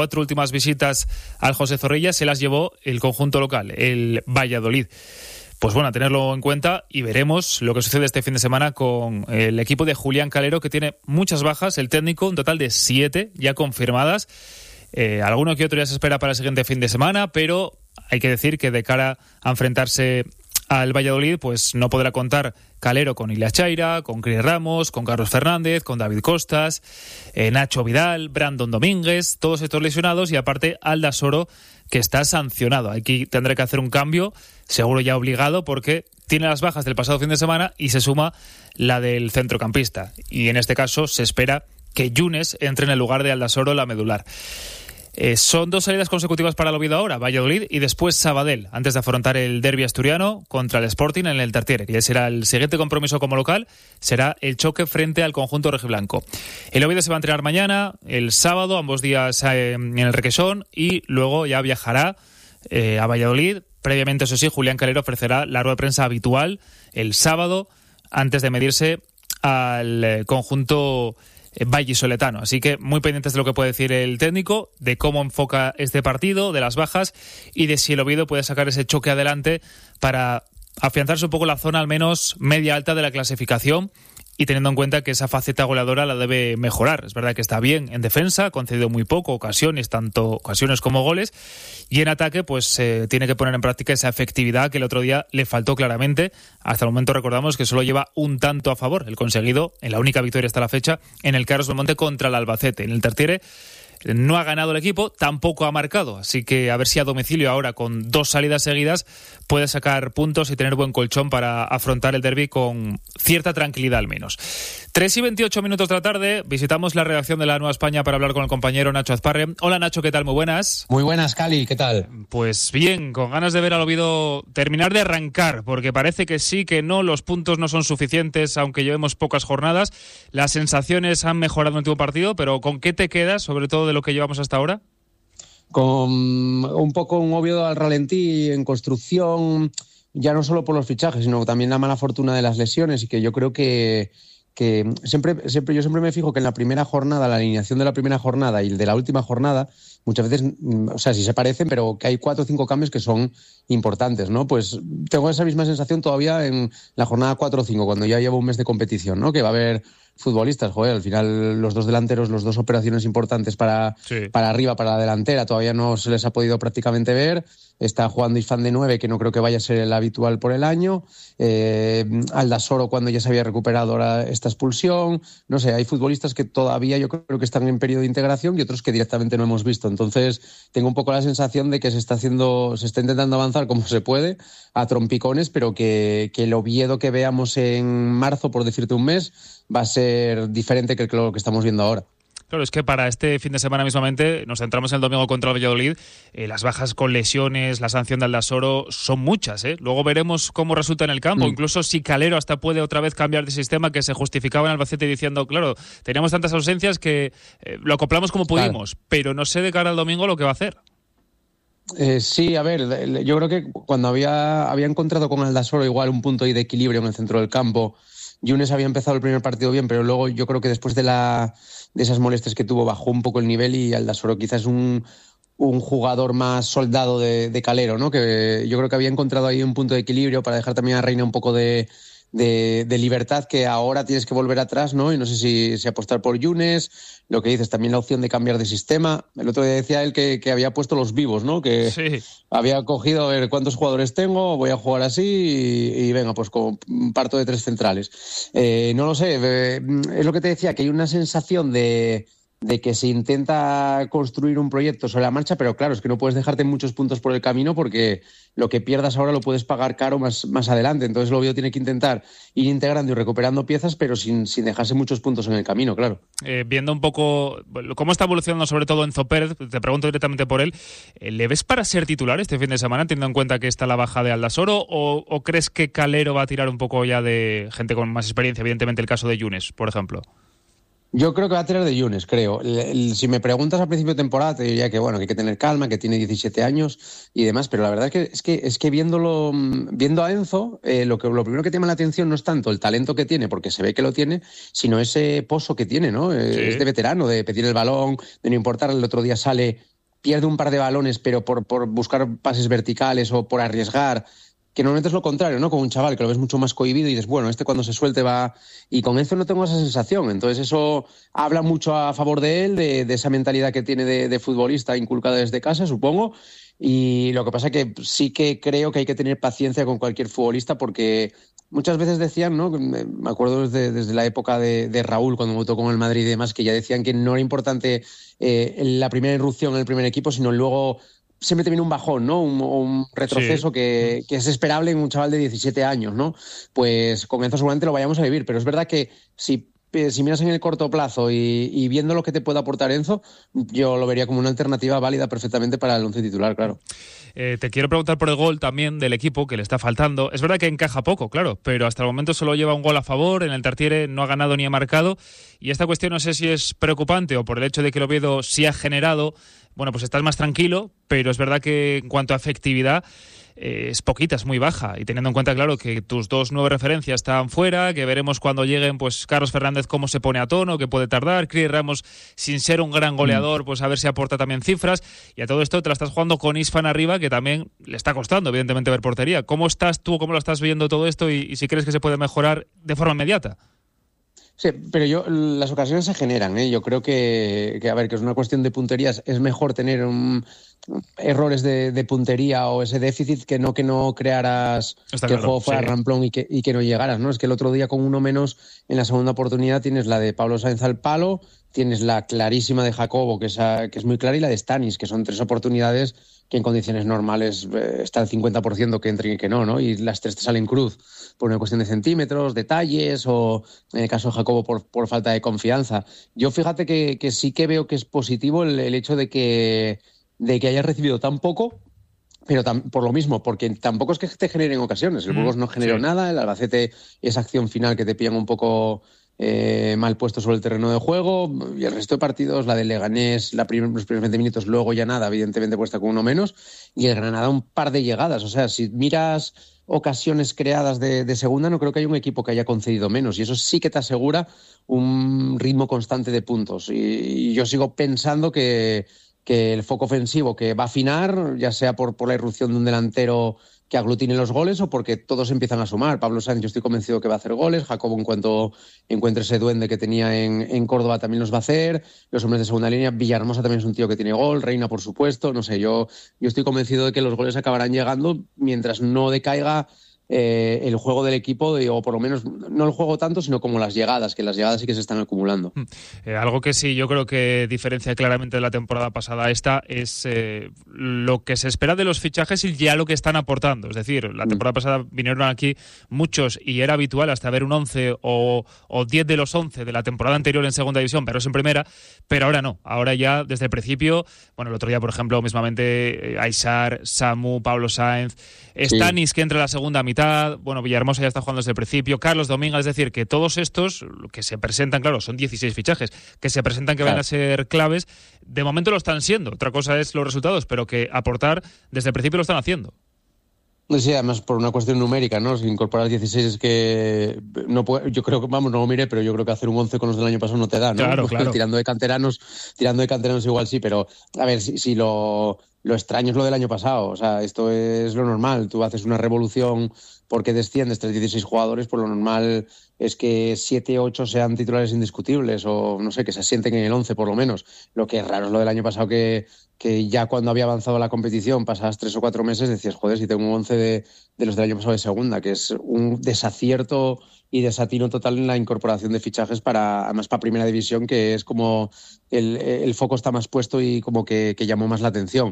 visitas al José Zorrilla se las llevó el conjunto local, el Valladolid. Pues bueno, a tenerlo en cuenta y veremos lo que sucede este fin de semana con el equipo de Julián Calero, que tiene muchas bajas, el técnico, un total de 7 ya confirmadas. Alguno que otro ya se espera para el siguiente fin de semana, pero hay que decir que de cara a enfrentarse al Valladolid, pues no podrá contar Calero con Ilia Chaira, con Cris Ramos, con Carlos Fernández, con David Costas, Nacho Vidal, Brandon Domínguez, todos estos lesionados y aparte Aldasoro, que está sancionado. Aquí tendrá que hacer un cambio, seguro ya obligado, porque tiene las bajas del pasado fin de semana y se suma la del centrocampista. Y en este caso se espera que Yunes entre en el lugar de Aldasoro, la medular. Son 2 salidas consecutivas para el Oviedo ahora, Valladolid y después Sabadell, antes de afrontar el derbi asturiano contra el Sporting en el Tartiere, que ya será el siguiente compromiso como local, será el choque frente al conjunto rojiblanco. El Oviedo se va a entrenar mañana, el sábado, ambos días en el Requesón, y luego ya viajará a Valladolid. Previamente, eso sí, Julián Calero ofrecerá la rueda de prensa habitual el sábado, antes de medirse al conjunto vallisoletano. Así que muy pendientes de lo que puede decir el técnico, de cómo enfoca este partido, de las bajas y de si el Oviedo puede sacar ese choque adelante para afianzarse un poco la zona al menos media alta de la clasificación, y teniendo en cuenta que esa faceta goleadora la debe mejorar. Es verdad que está bien en defensa, ha concedido muy poco ocasiones, tanto ocasiones como goles, y en ataque pues tiene que poner en práctica esa efectividad que el otro día le faltó claramente. Hasta el momento recordamos que solo lleva un tanto a favor, el conseguido en la única victoria hasta la fecha en el Carlos Belmonte contra el Albacete. En el Tartiere no ha ganado el equipo, tampoco ha marcado, así que a ver si a domicilio ahora con 2 salidas seguidas puede sacar puntos y tener buen colchón para afrontar el derbi con cierta tranquilidad al menos. 3:28 de la tarde, visitamos la redacción de La Nueva España para hablar con el compañero Nacho Azparre. Hola Nacho, ¿qué tal? Muy buenas. Muy buenas, Cali, ¿qué tal? Pues bien, con ganas de ver al Oviedo terminar de arrancar, porque parece que sí, que no, los puntos no son suficientes, aunque llevemos pocas jornadas. Las sensaciones han mejorado en el último partido, pero ¿con qué te quedas, sobre todo de lo que llevamos hasta ahora? Con un poco un Oviedo al ralentí en construcción, ya no solo por los fichajes, sino también la mala fortuna de las lesiones, y que yo creo que siempre me fijo que en la primera jornada, la alineación de la primera jornada y el de la última jornada, muchas veces, o sea, sí se parecen, pero que hay 4 o 5 cambios que son importantes, ¿no? Pues tengo esa misma sensación todavía en la jornada 4 o 5, cuando ya llevo un mes de competición, ¿no? Que va a haber futbolistas. Joder, al final los dos delanteros, los dos operaciones importantes para arriba, para la delantera, todavía no se les ha podido prácticamente ver. Está jugando Isfán de 9, que no creo que vaya a ser el habitual por el año. Aldasoro, cuando ya se había recuperado ahora esta expulsión. No sé, hay futbolistas que todavía yo creo que están en periodo de integración y otros que directamente no hemos visto. Entonces, tengo un poco la sensación de que se está intentando avanzar como se puede, a trompicones, pero que el Oviedo que veamos en marzo, por decirte un mes, va a ser diferente que lo que estamos viendo ahora. Claro, es que para este fin de semana mismamente nos centramos en el domingo contra el Valladolid. Las bajas con lesiones, la sanción de Aldasoro son muchas, ¿eh? Luego veremos cómo resulta en el campo. Incluso si Calero hasta puede otra vez cambiar de sistema, que se justificaba en Albacete diciendo, claro, teníamos tantas ausencias que lo acoplamos como pudimos, pero no sé de cara al domingo lo que va a hacer. Sí, a ver, yo creo que cuando había encontrado con Aldasoro igual un punto de equilibrio en el centro del campo, Yunes había empezado el primer partido bien, pero luego yo creo que después de esas molestias que tuvo bajó un poco el nivel, y Aldasoro quizás es un jugador más soldado de Calero, ¿no? Que yo creo que había encontrado ahí un punto de equilibrio para dejar también a Reina un poco de libertad, que ahora tienes que volver atrás, ¿no? Y no sé si apostar por Yunes, lo que dices, también la opción de cambiar de sistema. El otro día decía él que había puesto los vivos, ¿no? Que había cogido a ver cuántos jugadores tengo, voy a jugar así y venga, pues parto de 3 centrales. No lo sé, es lo que te decía, que hay una sensación de que se intenta construir un proyecto sobre la marcha, pero claro, es que no puedes dejarte muchos puntos por el camino, porque lo que pierdas ahora lo puedes pagar caro más adelante. Entonces el Oviedo tiene que intentar ir integrando y recuperando piezas, pero sin dejarse muchos puntos en el camino, claro. Viendo un poco cómo está evolucionando sobre todo Enzo Pérez, te pregunto directamente por él, ¿le ves para ser titular este fin de semana, teniendo en cuenta que está la baja de Aldasoro, o crees que Calero va a tirar un poco ya de gente con más experiencia? Evidentemente el caso de Yunes, por ejemplo. Yo creo que va a tirar de Yunes, creo. Si me preguntas al principio de temporada, te diría que bueno, que hay que tener calma, que tiene 17 años y demás, pero la verdad es que viendo a Enzo, lo primero que te llama la atención no es tanto el talento que tiene, porque se ve que lo tiene, sino ese pozo que tiene, ¿no? Sí. Es de veterano, de pedir el balón, de no importar. El otro día pierde un par de balones, pero por buscar pases verticales o por arriesgar, que normalmente es lo contrario, ¿no? Con un chaval que lo ves mucho más cohibido y dices, bueno, cuando se suelte va... Y con Enzo no tengo esa sensación. Entonces eso habla mucho a favor de él, de esa mentalidad que tiene de futbolista inculcada desde casa, supongo. Y lo que pasa es que sí que creo que hay que tener paciencia con cualquier futbolista, porque muchas veces decían, ¿no? Me acuerdo desde la época de Raúl, cuando votó con el Madrid y demás, que ya decían que no era importante la primera irrupción en el primer equipo, sino luego... siempre viene un bajón, ¿no? Un retroceso que es esperable en un chaval de 17 años, ¿no? Pues con Enzo seguramente lo vayamos a vivir, pero es verdad que si miras en el corto plazo y viendo lo que te puede aportar Enzo, yo lo vería como una alternativa válida perfectamente para el once titular, claro. Te quiero preguntar por el gol también del equipo, que le está faltando. Es verdad que encaja poco, claro, pero hasta el momento solo lleva un gol a favor. En el Tartiere no ha ganado ni ha marcado. Y esta cuestión no sé si es preocupante o por el hecho de que el Oviedo sí ha generado. Bueno, pues estás más tranquilo, pero es verdad que en cuanto a efectividad es poquita, es muy baja. Y teniendo en cuenta, claro, que tus 2 nuevas referencias están fuera, que veremos cuando lleguen, pues Carlos Fernández cómo se pone a tono, que puede tardar. Chris Ramos, sin ser un gran goleador, pues a ver si aporta también cifras. Y a todo esto te la estás jugando con Isfán arriba, que también le está costando, evidentemente, ver portería. ¿Cómo estás tú, cómo lo estás viendo todo esto y si crees que se puede mejorar de forma inmediata? Sí, pero las ocasiones se generan, ¿eh? Yo creo que es una cuestión de punterías. Es mejor tener errores de puntería o ese déficit que no crearas que el juego fuera ramplón y que no llegaras, ¿no? Es que el otro día con uno menos en la segunda oportunidad tienes la de Pablo Sáenz al palo, tienes la clarísima de Jacobo, que es muy clara, y la de Stanis, que son 3 oportunidades que en condiciones normales está el 50% que entren y que no, y las 3 te salen cruz por una cuestión de centímetros, detalles, o en el caso de Jacobo por falta de confianza. Yo fíjate que sí que veo que es positivo el hecho de que hayas recibido tan poco, pero por lo mismo, porque tampoco es que te generen ocasiones. El Burgos no generó nada, el Albacete, esa acción final que te pillan un poco mal puesto sobre el terreno de juego, y el resto de partidos, la del Leganés, los primeros 20 minutos, luego ya nada, evidentemente puesta con uno menos, y el Granada un par de llegadas. O sea, si miras ocasiones creadas de segunda, no creo que haya un equipo que haya concedido menos, y eso sí que te asegura un ritmo constante de puntos. Y yo sigo pensando que el foco ofensivo que va a afinar, ya sea por la irrupción de un delantero aglutine los goles o porque todos empiezan a sumar. Pablo Sáenz, yo estoy convencido que va a hacer goles. Jacobo, en cuanto encuentre ese duende que tenía en Córdoba, también los va a hacer. Los hombres de segunda línea, Villahermosa también es un tío que tiene gol, Reina, por supuesto. No sé, yo estoy convencido de que los goles acabarán llegando mientras no decaiga el juego del equipo, o por lo menos no el juego tanto, sino como las llegadas, que las llegadas sí que se están acumulando. Algo que sí yo creo que diferencia claramente de la temporada pasada esta es lo que se espera de los fichajes y ya lo que están aportando. Es decir, la temporada pasada vinieron aquí muchos y era habitual hasta ver un 11 o 10 de los 11 de la temporada anterior en segunda división, pero es en primera, pero ahora no. Ahora ya desde el principio, bueno, el otro día por ejemplo mismamente Aysar, Samu, Pablo Sáenz, Stanis que entra en la segunda mitad, bueno, Villahermosa ya está jugando desde el principio, Carlos Domínguez, es decir, que todos estos que se presentan, claro, son 16 fichajes, que se presentan que van a ser claves, de momento lo están siendo, otra cosa es los resultados, pero que aportar desde el principio lo están haciendo. Sí, además por una cuestión numérica, ¿no? Si incorporar 16 es que no puede, yo creo que, vamos, no lo miré, pero yo creo que hacer un 11 con los del año pasado no te da, ¿no? Claro. Tirando de canteranos igual sí, pero a ver, si lo extraño es lo del año pasado, o sea, esto es lo normal, tú haces una revolución porque desciendes 16 jugadores, pues lo normal es que 7, 8 sean titulares indiscutibles o no sé, que se asienten en el 11 por lo menos. Lo que es raro es lo del año pasado que ya cuando había avanzado la competición, pasabas 3 o 4 meses, decías, joder, si tengo un 11 de los del año pasado de segunda, que es un desacierto y desatino total en la incorporación de fichajes además para primera división, que es como el foco está más puesto y como que llamó más la atención.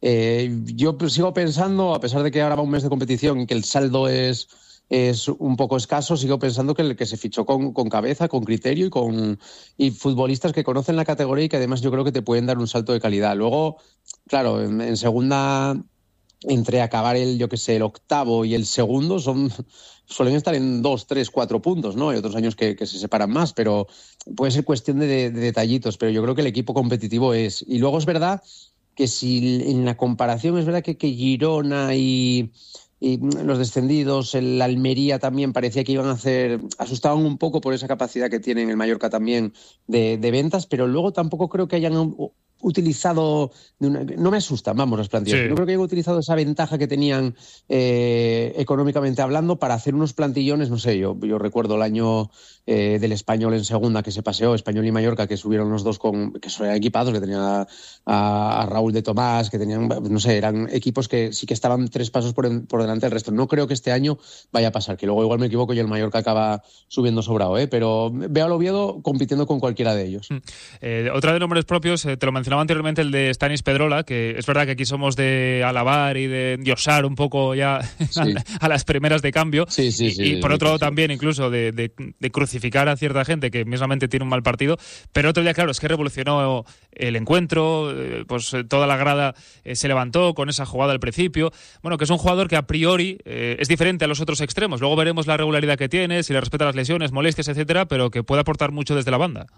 Yo sigo pensando, a pesar de que ahora va un mes de competición y que el saldo es un poco escaso, sigo pensando que el que se fichó con cabeza, con criterio y futbolistas que conocen la categoría y que además yo creo que te pueden dar un salto de calidad. Luego, claro, en segunda, entre acabar el octavo y el segundo, suelen estar en 2, 3, 4 puntos, ¿no? Hay otros años que se separan más, pero puede ser cuestión de detallitos, pero yo creo que el equipo competitivo es. Y luego es verdad que si en la comparación es verdad que Girona y los descendidos, el Almería también parecía que asustaban un poco por esa capacidad que tienen el Mallorca también de ventas, pero luego tampoco creo que hayan utilizado, no me asustan, vamos, las plantillas. Sí. No creo que hayan utilizado esa ventaja que tenían económicamente hablando para hacer unos plantillones, no sé, yo recuerdo el año del Español en segunda que se paseó, Español y Mallorca, que subieron los dos que son equipados, que tenían a Raúl de Tomás, que tenían, no sé, eran equipos que sí que estaban 3 pasos por delante del resto. No creo que este año vaya a pasar, que luego igual me equivoco y el Mallorca acaba subiendo sobrado, pero veo al Oviedo compitiendo con cualquiera de ellos. Otra de nombres propios, te lo mencionaba anteriormente, el de Stanis Pedrola, que es verdad que aquí somos de alabar y de diosar un poco ya a las primeras de cambio, y por otro lado también incluso de crucificar a cierta gente que mismamente tiene un mal partido, pero otro día, claro, es que revolucionó el encuentro, pues toda la grada se levantó con esa jugada al principio. Bueno, que es un jugador que a priori es diferente a los otros extremos, luego veremos la regularidad que tiene, si le respeta las lesiones, molestias, etcétera, pero que puede aportar mucho desde la banda.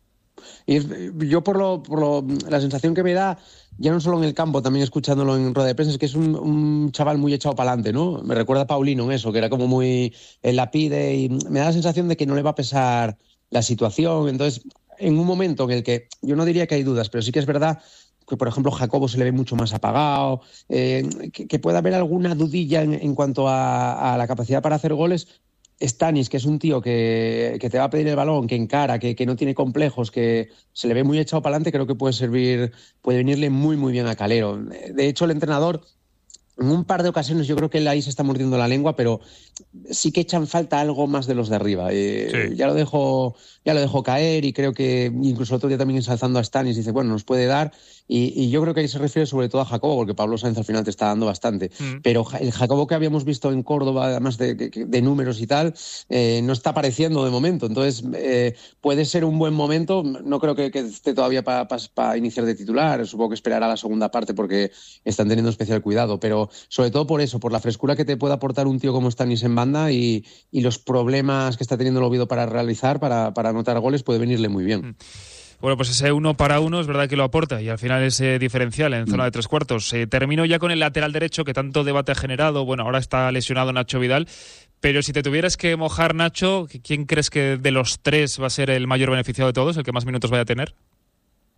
Y yo por la sensación que me da, ya no solo en el campo, también escuchándolo en rueda de prensa, es que es un chaval muy echado para adelante, ¿no? Me recuerda a Paulino en eso, que era como muy la pide, y me da la sensación de que no le va a pesar la situación. Entonces, en un momento en el que yo no diría que hay dudas, pero sí que es verdad que, por ejemplo, Jacobo se le ve mucho más apagado, que pueda haber alguna dudilla en cuanto a la capacidad para hacer goles. Stanis, que es un tío que te va a pedir el balón, que encara, que no tiene complejos, que se le ve muy echado para adelante, creo que puede venirle muy, muy bien a Calero. De hecho, el entrenador, en un par de ocasiones, yo creo que él ahí se está mordiendo la lengua, pero sí que echan falta algo más de los de arriba. Ya lo dejó caer, y creo que incluso el otro día también ensalzando a Stanis, dice, bueno, nos puede dar, y yo creo que ahí se refiere sobre todo a Jacobo, porque Pablo Sáenz al final te está dando bastante. Pero el Jacobo que habíamos visto en Córdoba, además de números y tal, no está apareciendo de momento. Entonces, puede ser un buen momento. No creo que esté todavía para iniciar de titular. Supongo que esperará la segunda parte porque están teniendo especial cuidado. Pero sobre todo por eso, por la frescura que te puede aportar un tío como Stanis en banda y los problemas que está teniendo el Oviedo para realizar, para anotar goles, puede venirle muy bien. Bueno, pues ese 1 para 1 es verdad que lo aporta, y al final ese diferencial en zona de 3/4. Termino ya con el lateral derecho, que tanto debate ha generado. Bueno, ahora está lesionado Nacho Vidal, pero si te tuvieras que mojar, Nacho, ¿quién crees que de los tres va a ser el mayor beneficiado de todos, el que más minutos vaya a tener?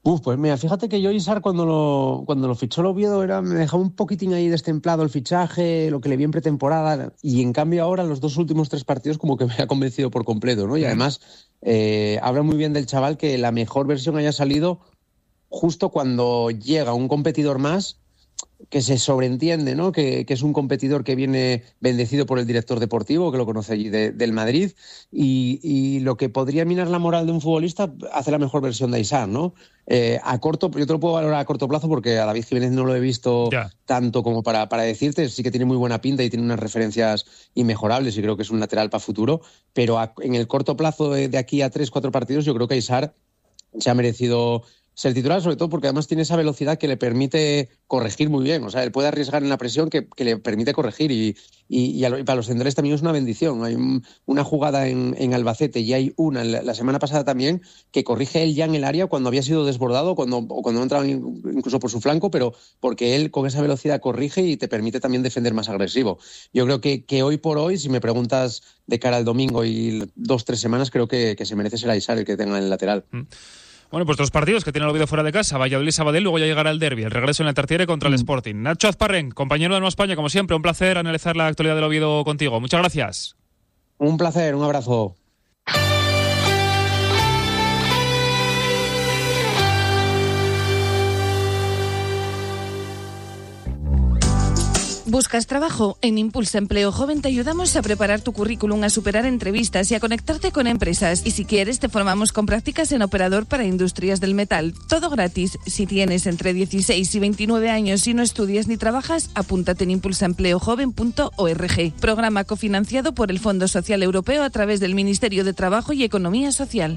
Pues mira, fíjate que yo Isar cuando lo fichó el Oviedo me dejaba un poquitín ahí destemplado el fichaje, lo que le vi en pretemporada, y en cambio ahora los 2 últimos 3 partidos como que me ha convencido por completo, ¿no? Y además habla muy bien del chaval que la mejor versión haya salido justo cuando llega un competidor más que se sobreentiende, ¿no? Que es un competidor que viene bendecido por el director deportivo, que lo conoce allí del Madrid, y lo que podría minar la moral de un futbolista hace la mejor versión de Aysar, ¿no? Yo te lo puedo valorar a corto plazo porque a David Jiménez no lo he visto tanto como para decirte. Sí que tiene muy buena pinta y tiene unas referencias inmejorables y creo que es un lateral para futuro, pero en el corto plazo de aquí a 3-4 partidos yo creo que Aysar se ha merecido ser titular, sobre todo porque además tiene esa velocidad que le permite corregir muy bien. O sea, él puede arriesgar en la presión que le permite corregir y para los centrales también es una bendición. Hay una jugada en Albacete y hay una la semana pasada también que corrige él ya en el área cuando había sido desbordado, cuando no entraba incluso por su flanco, pero porque él con esa velocidad corrige y te permite también defender más agresivo. Yo creo que hoy por hoy, si me preguntas de cara al domingo y 2-3 semanas, creo que se merece ser Aysar el que tenga en el lateral. Bueno, pues 2 partidos que tiene el Oviedo fuera de casa, Valladolid-Sabadell, luego ya llegará el derbi, el regreso en el Tartiere contra el Sporting. Nacho Azparren, compañero de Nueva España, como siempre, un placer analizar la actualidad del Oviedo contigo. Muchas gracias. Un placer, un abrazo. ¿Buscas trabajo? En Impulsa Empleo Joven te ayudamos a preparar tu currículum, a superar entrevistas y a conectarte con empresas. Y si quieres, te formamos con prácticas en operador para industrias del metal. Todo gratis. Si tienes entre 16 y 29 años y no estudias ni trabajas, apúntate en impulsaempleojoven.org. Programa cofinanciado por el Fondo Social Europeo a través del Ministerio de Trabajo y Economía Social.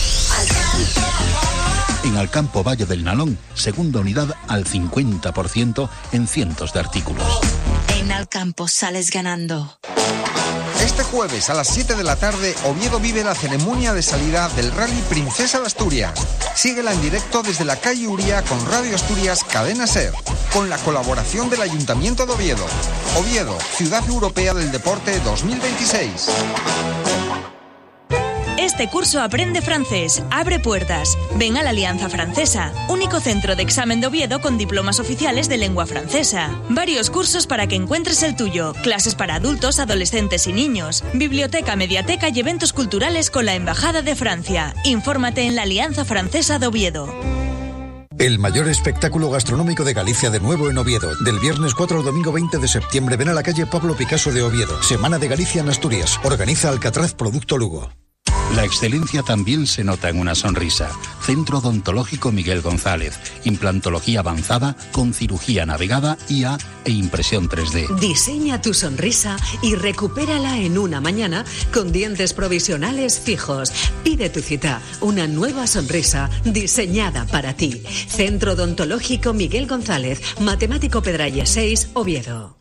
En Alcampo Valle del Nalón, segunda unidad al 50% en cientos de artículos. En Alcampo sales ganando. Este jueves a las 7 de la tarde, Oviedo vive la ceremonia de salida del Rally Princesa de Asturias. Síguela en directo desde la calle Uría con Radio Asturias Cadena Ser, con la colaboración del Ayuntamiento de Oviedo. Oviedo, Ciudad Europea del Deporte 2026. Este curso aprende francés, abre puertas. Ven a la Alianza Francesa, único centro de examen de Oviedo con diplomas oficiales de lengua francesa. Varios cursos para que encuentres el tuyo, clases para adultos, adolescentes y niños, biblioteca, mediateca y eventos culturales con la Embajada de Francia. Infórmate en la Alianza Francesa de Oviedo. El mayor espectáculo gastronómico de Galicia de nuevo en Oviedo. Del viernes 4 al domingo 20 de septiembre ven a la calle Pablo Picasso de Oviedo. Semana de Galicia en Asturias. Organiza Alcatraz Producto Lugo. La excelencia también se nota en una sonrisa. Centro Odontológico Miguel González. Implantología avanzada con cirugía navegada, IA e impresión 3D. Diseña tu sonrisa y recupérala en una mañana con dientes provisionales fijos. Pide tu cita. Una nueva sonrisa diseñada para ti. Centro Odontológico Miguel González. Matemático Pedralles 6, Oviedo.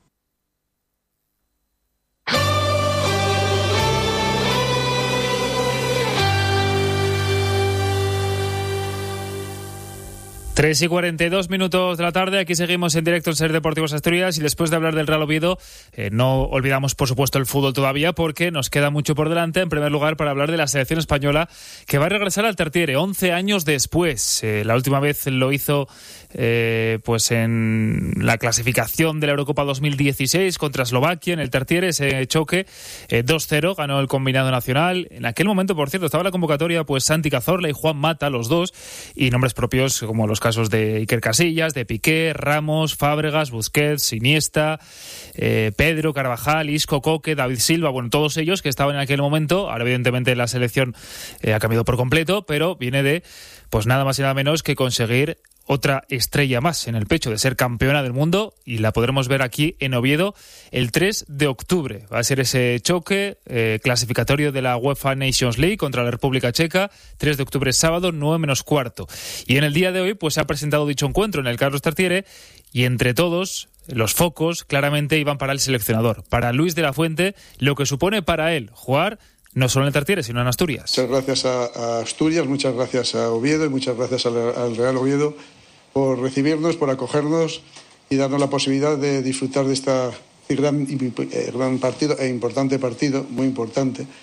Tres y 42 minutos de la tarde, aquí seguimos en directo en Ser Deportivos Asturias y después de hablar del Real Oviedo, no olvidamos por supuesto el fútbol todavía porque nos queda mucho por delante, en primer lugar para hablar de la selección española que va a regresar al Tartiere 11 años después. La última vez lo hizo pues en la clasificación de la Eurocopa 2016 contra Eslovaquia en el Tartiere, ese choque 2-0, ganó el combinado nacional. En aquel momento, por cierto, estaba en la convocatoria pues Santi Cazorla y Juan Mata, los dos, y nombres propios como los casos de Iker Casillas, de Piqué, Ramos, Fábregas, Busquets, Iniesta, Pedro, Carvajal, Isco, Coque, David Silva, bueno, todos ellos que estaban en aquel momento. Ahora evidentemente la selección ha cambiado por completo, pero viene de pues nada más y nada menos que conseguir otra estrella más en el pecho, de ser campeona del mundo, y la podremos ver aquí en Oviedo el 3 de octubre. Va a ser ese choque clasificatorio de la UEFA Nations League contra la República Checa, 3 de octubre sábado, 9:15. Y en el día de hoy pues se ha presentado dicho encuentro en el Carlos Tartiere y entre todos los focos claramente iban para el seleccionador, para Luis de la Fuente, lo que supone para él jugar no solo en el Tartiere, sino en Asturias. Muchas gracias a Asturias, muchas gracias a Oviedo y muchas gracias al Real Oviedo por recibirnos, por acogernos y darnos la posibilidad de disfrutar de este gran partido e importante partido, muy importante,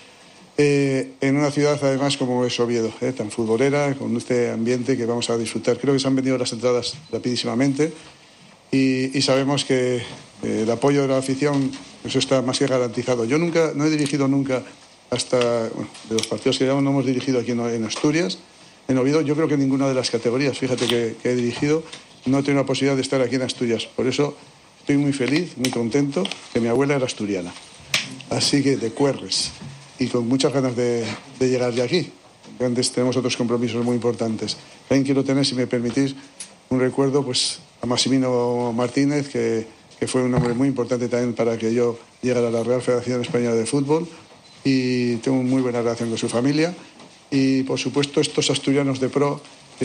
en una ciudad además como es Oviedo, tan futbolera, con este ambiente que vamos a disfrutar. Creo que se han vendido las entradas rapidísimamente y sabemos que el apoyo de la afición, eso está más que garantizado. Yo no he dirigido nunca hasta, de los partidos que llevamos, no hemos dirigido aquí en Asturias. En Oviedo yo creo que en ninguna de las categorías, fíjate que he dirigido, no he tenido la posibilidad de estar aquí en Asturias. Por eso estoy muy feliz, muy contento, que mi abuela era asturiana. Así que de Cuerres. Y con muchas ganas de llegar ya aquí. Antes tenemos otros compromisos muy importantes. También quiero tener, si me permitís, un recuerdo pues, a Massimino Martínez, que fue un hombre muy importante también para que yo llegara a la Real Federación Española de Fútbol. Y tengo muy buena relación con su familia. Y, por supuesto, estos asturianos de pro que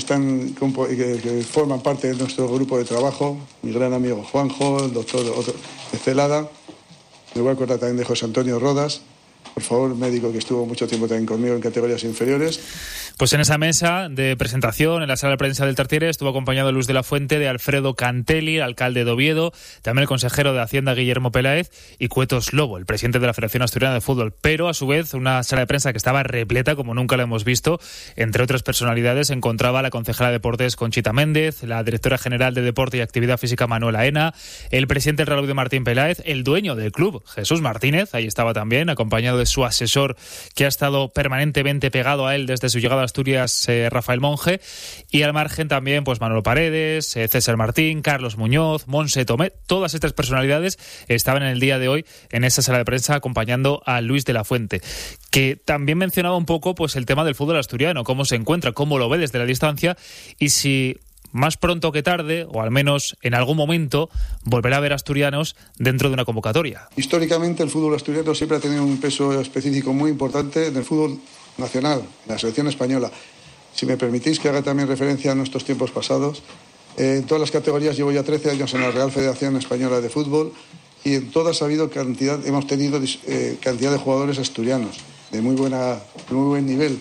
forman parte de nuestro grupo de trabajo. Mi gran amigo Juanjo, el doctor Celada. Me voy a acordar también de José Antonio Rodas, por favor, médico que estuvo mucho tiempo también conmigo en categorías inferiores. Pues en esa mesa de presentación, en la sala de prensa del Tartiere, estuvo acompañado Luis de la Fuente, de Alfredo Cantelli, alcalde de Oviedo, también el consejero de Hacienda Guillermo Peláez y Cuetos Lobo, el presidente de la Federación Asturiana de Fútbol. Pero, a su vez, una sala de prensa que estaba repleta, como nunca la hemos visto. Entre otras personalidades, se encontraba la concejala de Deportes Conchita Méndez, la directora general de Deporte y Actividad Física Manuela Ena, el presidente del Real Oviedo Martín Peláez, el dueño del club, Jesús Martínez, ahí estaba también, acompañado de su asesor, que ha estado permanentemente pegado a él desde su llegada a Asturias, Rafael Monge, y al margen también pues Manolo Paredes, César Martín, Carlos Muñoz, Monse Tomé. Todas estas personalidades estaban en el día de hoy en esa sala de prensa acompañando a Luis de la Fuente, que también mencionaba un poco pues el tema del fútbol asturiano, cómo se encuentra, cómo lo ve desde la distancia y si más pronto que tarde, o al menos en algún momento, volverá a ver asturianos dentro de una convocatoria. Históricamente el fútbol asturiano siempre ha tenido un peso específico muy importante en el fútbol nacional, en la selección española. Si me permitís que haga también referencia a nuestros tiempos pasados, en todas las categorías llevo ya 13 años en la Real Federación Española de Fútbol y en todas hemos tenido cantidad de jugadores asturianos de muy buen nivel.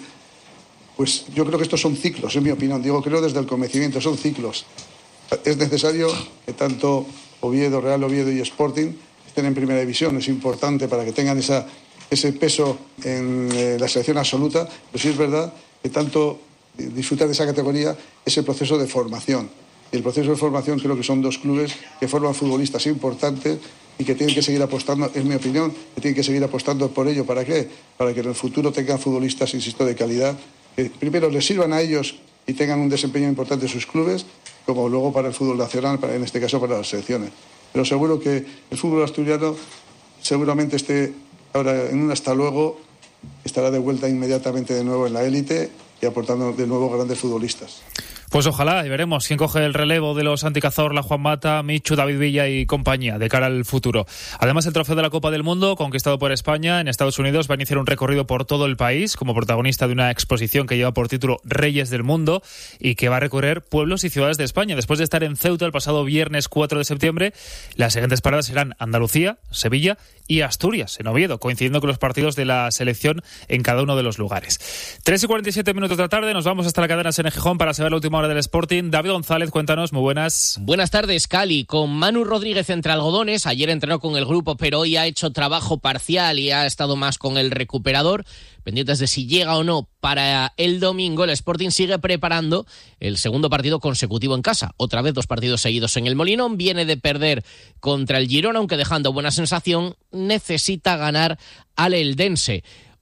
Pues yo creo que estos son ciclos, en mi opinión. Creo desde el convencimiento, son ciclos. Es necesario que tanto Oviedo, Real Oviedo y Sporting estén en primera división. Es importante para que tengan ese peso en la selección absoluta. Pero sí es verdad que tanto disfrutar de esa categoría es el proceso de formación. Y el proceso de formación creo que son dos clubes que forman futbolistas importantes y que tienen que seguir apostando, es mi opinión, que tienen que seguir apostando por ello. ¿Para qué? Para que en el futuro tengan futbolistas, insisto, de calidad, que primero les sirvan a ellos y tengan un desempeño importante en sus clubes, como luego para el fútbol nacional, en este caso para las selecciones. Pero seguro que el fútbol asturiano seguramente esté ahora en un hasta luego, estará de vuelta inmediatamente de nuevo en la élite y aportando de nuevo grandes futbolistas. Pues ojalá, y veremos quién coge el relevo de los Anticazorla, Juan Mata, Michu, David Villa y compañía de cara al futuro. Además, el trofeo de la Copa del Mundo, conquistado por España en Estados Unidos, va a iniciar un recorrido por todo el país como protagonista de una exposición que lleva por título Reyes del Mundo y que va a recorrer pueblos y ciudades de España. Después de estar en Ceuta el pasado viernes 4 de septiembre, las siguientes paradas serán Andalucía, Sevilla y Asturias, en Oviedo, coincidiendo con los partidos de la selección en cada uno de los lugares. 3:47 de la tarde, nos vamos hasta la cadena SN Gijón para saber la última hora del Sporting. David González, cuéntanos, muy buenas. Buenas tardes, Cali. Con Manu Rodríguez entre algodones, ayer entrenó con el grupo, pero hoy ha hecho trabajo parcial y ha estado más con el recuperador. Pendientes de si llega o no para el domingo, el Sporting sigue preparando el segundo partido consecutivo en casa. Otra vez 2 partidos seguidos en el Molinón. Viene de perder contra el Girona, aunque dejando buena sensación. Necesita ganar al Eldense,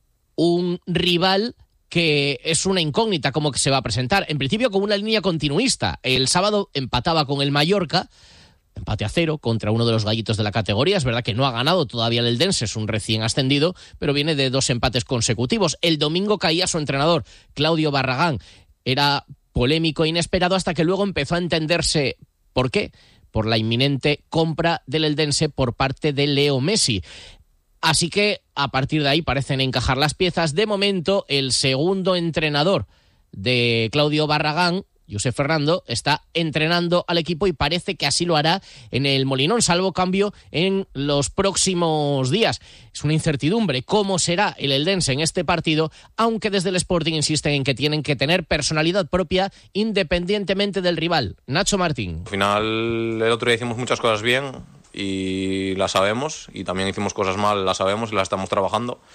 un rival que es una incógnita cómo que se va a presentar. En principio con una línea continuista. El sábado empataba con el Mallorca, empate a 0 contra uno de los gallitos de la categoría. Es verdad que no ha ganado todavía el Eldense, es un recién ascendido, pero viene de 2 empates consecutivos. El domingo caía su entrenador, Claudio Barragán. Era polémico e inesperado hasta que luego empezó a entenderse por qué. Por la inminente compra del Eldense por parte de Leo Messi. Así que a partir de ahí parecen encajar las piezas. De momento, el segundo entrenador de Claudio Barragán, Josep Fernando, está entrenando al equipo y parece que así lo hará en el Molinón, salvo cambio en los próximos días. Es una incertidumbre cómo será el Eldense en este partido, aunque desde el Sporting insisten en que tienen que tener personalidad propia independientemente del rival. Nacho Martín. Al final, el otro día hicimos muchas cosas bien y las sabemos, y también hicimos cosas mal, las sabemos y las estamos trabajando.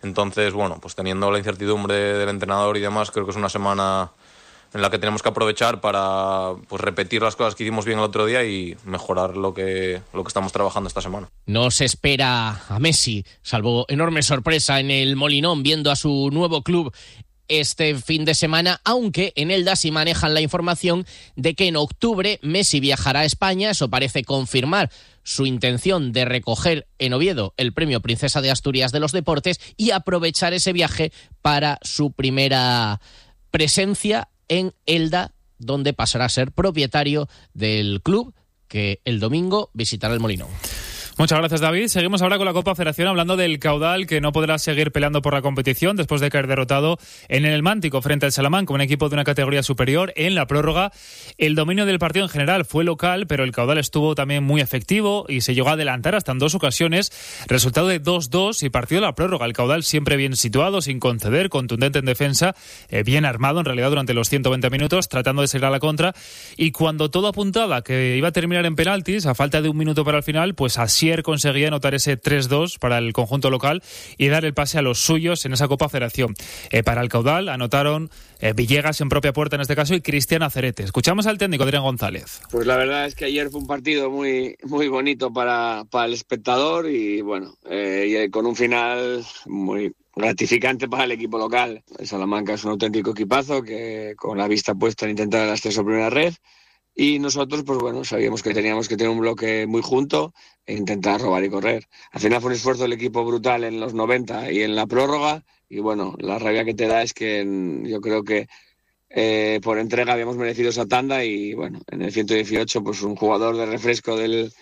Entonces, bueno, pues teniendo la incertidumbre del entrenador y demás, creo que es una semana en la que tenemos que aprovechar para pues repetir las cosas que hicimos bien el otro día y mejorar lo que estamos trabajando esta semana. No se espera a Messi, salvo enorme sorpresa en el Molinón viendo a su nuevo club este fin de semana, aunque en Elda sí manejan la información de que en octubre Messi viajará a España. Eso parece confirmar su intención de recoger en Oviedo el premio Princesa de Asturias de los Deportes y aprovechar ese viaje para su primera presencia en Elda, donde pasará a ser propietario del club que el domingo visitará el Molinón. Muchas gracias, David. Seguimos ahora con la Copa Federación, hablando del Caudal, que no podrá seguir peleando por la competición después de caer derrotado en el Mántico frente al Salamanca, un equipo de una categoría superior. En la prórroga, el dominio del partido en general fue local, pero el Caudal estuvo también muy efectivo y se llegó a adelantar hasta en 2 ocasiones. Resultado de 2-2 y partido de la prórroga. El Caudal siempre bien situado, sin conceder, contundente en defensa, bien armado en realidad durante los 120 minutos, tratando de seguir a la contra. Y cuando todo apuntaba que iba a terminar en penaltis, a falta de 1 minuto para el final, pues Asier conseguía anotar ese 3-2 para el conjunto local y dar el pase a los suyos en esa Copa Federación. Para el Caudal anotaron Villegas en propia puerta en este caso y Cristian Acerete. Escuchamos al técnico Adrián González. Pues la verdad es que ayer fue un partido muy bonito para el espectador y bueno, y con un final muy gratificante para el equipo local. El Salamanca es un auténtico equipazo que con la vista puesta en intentar el ascenso a primera red. Y nosotros, pues bueno, sabíamos que teníamos que tener un bloque muy junto e intentar robar y correr. Al final fue un esfuerzo del equipo brutal en los 90 y en la prórroga. Y bueno, la rabia que te da es que yo creo que por entrega habíamos merecido esa tanda. Y bueno, en el 118, pues un jugador de refresco del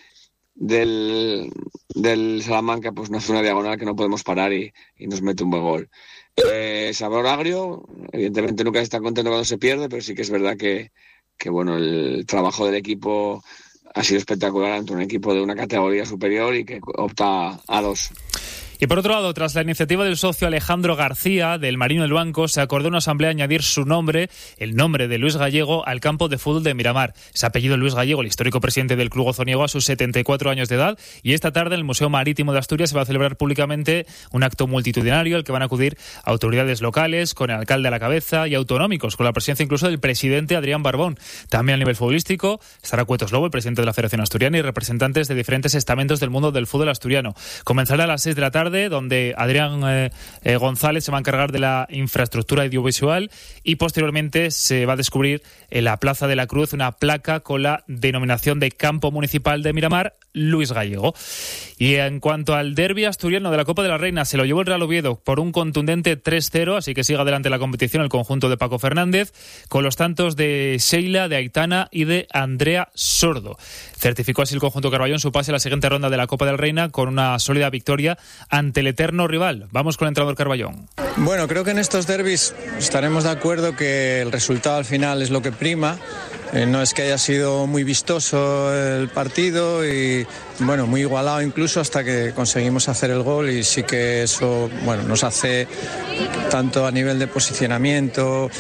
Salamanca, pues nos hace una diagonal que no podemos parar y nos mete un buen gol. Sabor agrio, evidentemente nunca está contento cuando se pierde, pero sí que es verdad que bueno, el trabajo del equipo ha sido espectacular ante un equipo de una categoría superior y que opta a 2. Y por otro lado, tras la iniciativa del socio Alejandro García, del Marino del Banco, se acordó en una asamblea añadir su nombre, el nombre de Luis Gallego, al campo de fútbol de Miramar. Ese apellido Luis Gallego, el histórico presidente del Club Gozoniego, a sus 74 años de edad. Y esta tarde en el Museo Marítimo de Asturias se va a celebrar públicamente un acto multitudinario al que van a acudir autoridades locales, con el alcalde a la cabeza, y autonómicos, con la presencia incluso del presidente Adrián Barbón. También a nivel futbolístico estará Cuetos Lobo, el presidente de la Federación Asturiana, y representantes de diferentes estamentos del mundo del fútbol asturiano. Comenzará a las 6 de la tarde, donde Adrián González se va a encargar de la infraestructura audiovisual y posteriormente se va a descubrir en la Plaza de la Cruz una placa con la denominación de Campo Municipal de Miramar Luis Gallego. Y en cuanto al derbi asturiano de la Copa de la Reina, se lo llevó el Real Oviedo por un contundente 3-0, así que sigue adelante la competición el conjunto de Paco Fernández, con los tantos de Sheila, de Aitana y de Andrea Sordo. Certificó así el conjunto Carballón su pase a la siguiente ronda de la Copa de la Reina con una sólida victoria ante el eterno rival. Vamos con el entrenador Carballón. Bueno, creo que en estos derbis estaremos de acuerdo que el resultado al final es lo que prima. No es que haya sido muy vistoso el partido y bueno, muy igualado incluso hasta que conseguimos hacer el gol, y sí que eso bueno, nos hace, tanto a nivel de posicionamiento,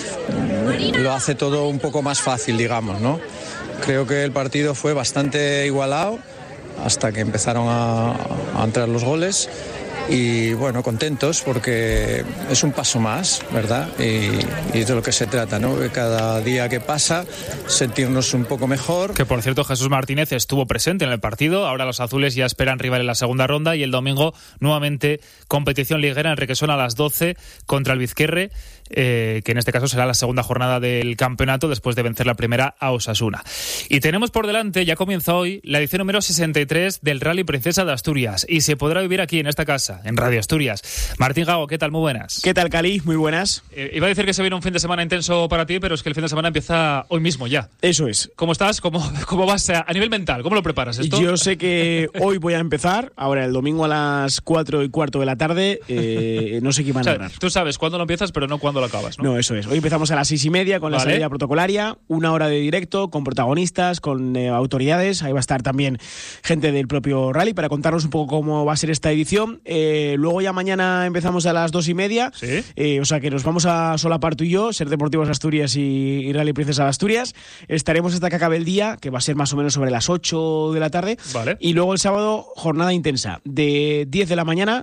lo hace todo un poco más fácil, digamos, ¿no? Creo que el partido fue bastante igualado hasta que empezaron a entrar los goles. Y bueno, contentos porque es un paso más, ¿verdad? Y es de lo que se trata, ¿no? Que cada día que pasa, sentirnos un poco mejor. Que por cierto, Jesús Martínez estuvo presente en el partido. Ahora los azules ya esperan rival en la segunda ronda y el domingo nuevamente competición liguera en Requesón a las 12 contra el Vizquerre, que en este caso será la segunda jornada del campeonato después de vencer la primera a Osasuna. Y tenemos por delante, ya comienza hoy, la edición número 63 del Rally Princesa de Asturias y se podrá vivir aquí en esta casa, en Radio Asturias. Martín Gago, ¿qué tal? Muy buenas. ¿Qué tal, Cali? Muy buenas. Iba a decir que se viene un fin de semana intenso para ti, pero es que el fin de semana empieza hoy mismo ya. Eso es. ¿Cómo estás? ¿Cómo vas a nivel mental? ¿Cómo lo preparas esto? Yo sé que hoy voy a empezar, ahora el domingo a las 4:15 de la tarde, no sé qué van a ganar. Tú sabes cuándo lo empiezas, pero no cuándo lo acabas, ¿no? No, eso es. Hoy empezamos a las 6:30 con la salida protocolaria, 1 hora de directo, con protagonistas, con autoridades. Ahí va a estar también gente del propio rally para contarnos un poco cómo va a ser esta edición. Luego ya mañana empezamos a las 2:30. ¿Sí? O sea que nos vamos a solapar tú y yo, Ser Deportivos Asturias y Rally Princesa de Asturias. Estaremos hasta que acabe el día, que va a ser más o menos sobre las 8 de la tarde. Vale. Y luego el sábado, jornada intensa, de 10 de la mañana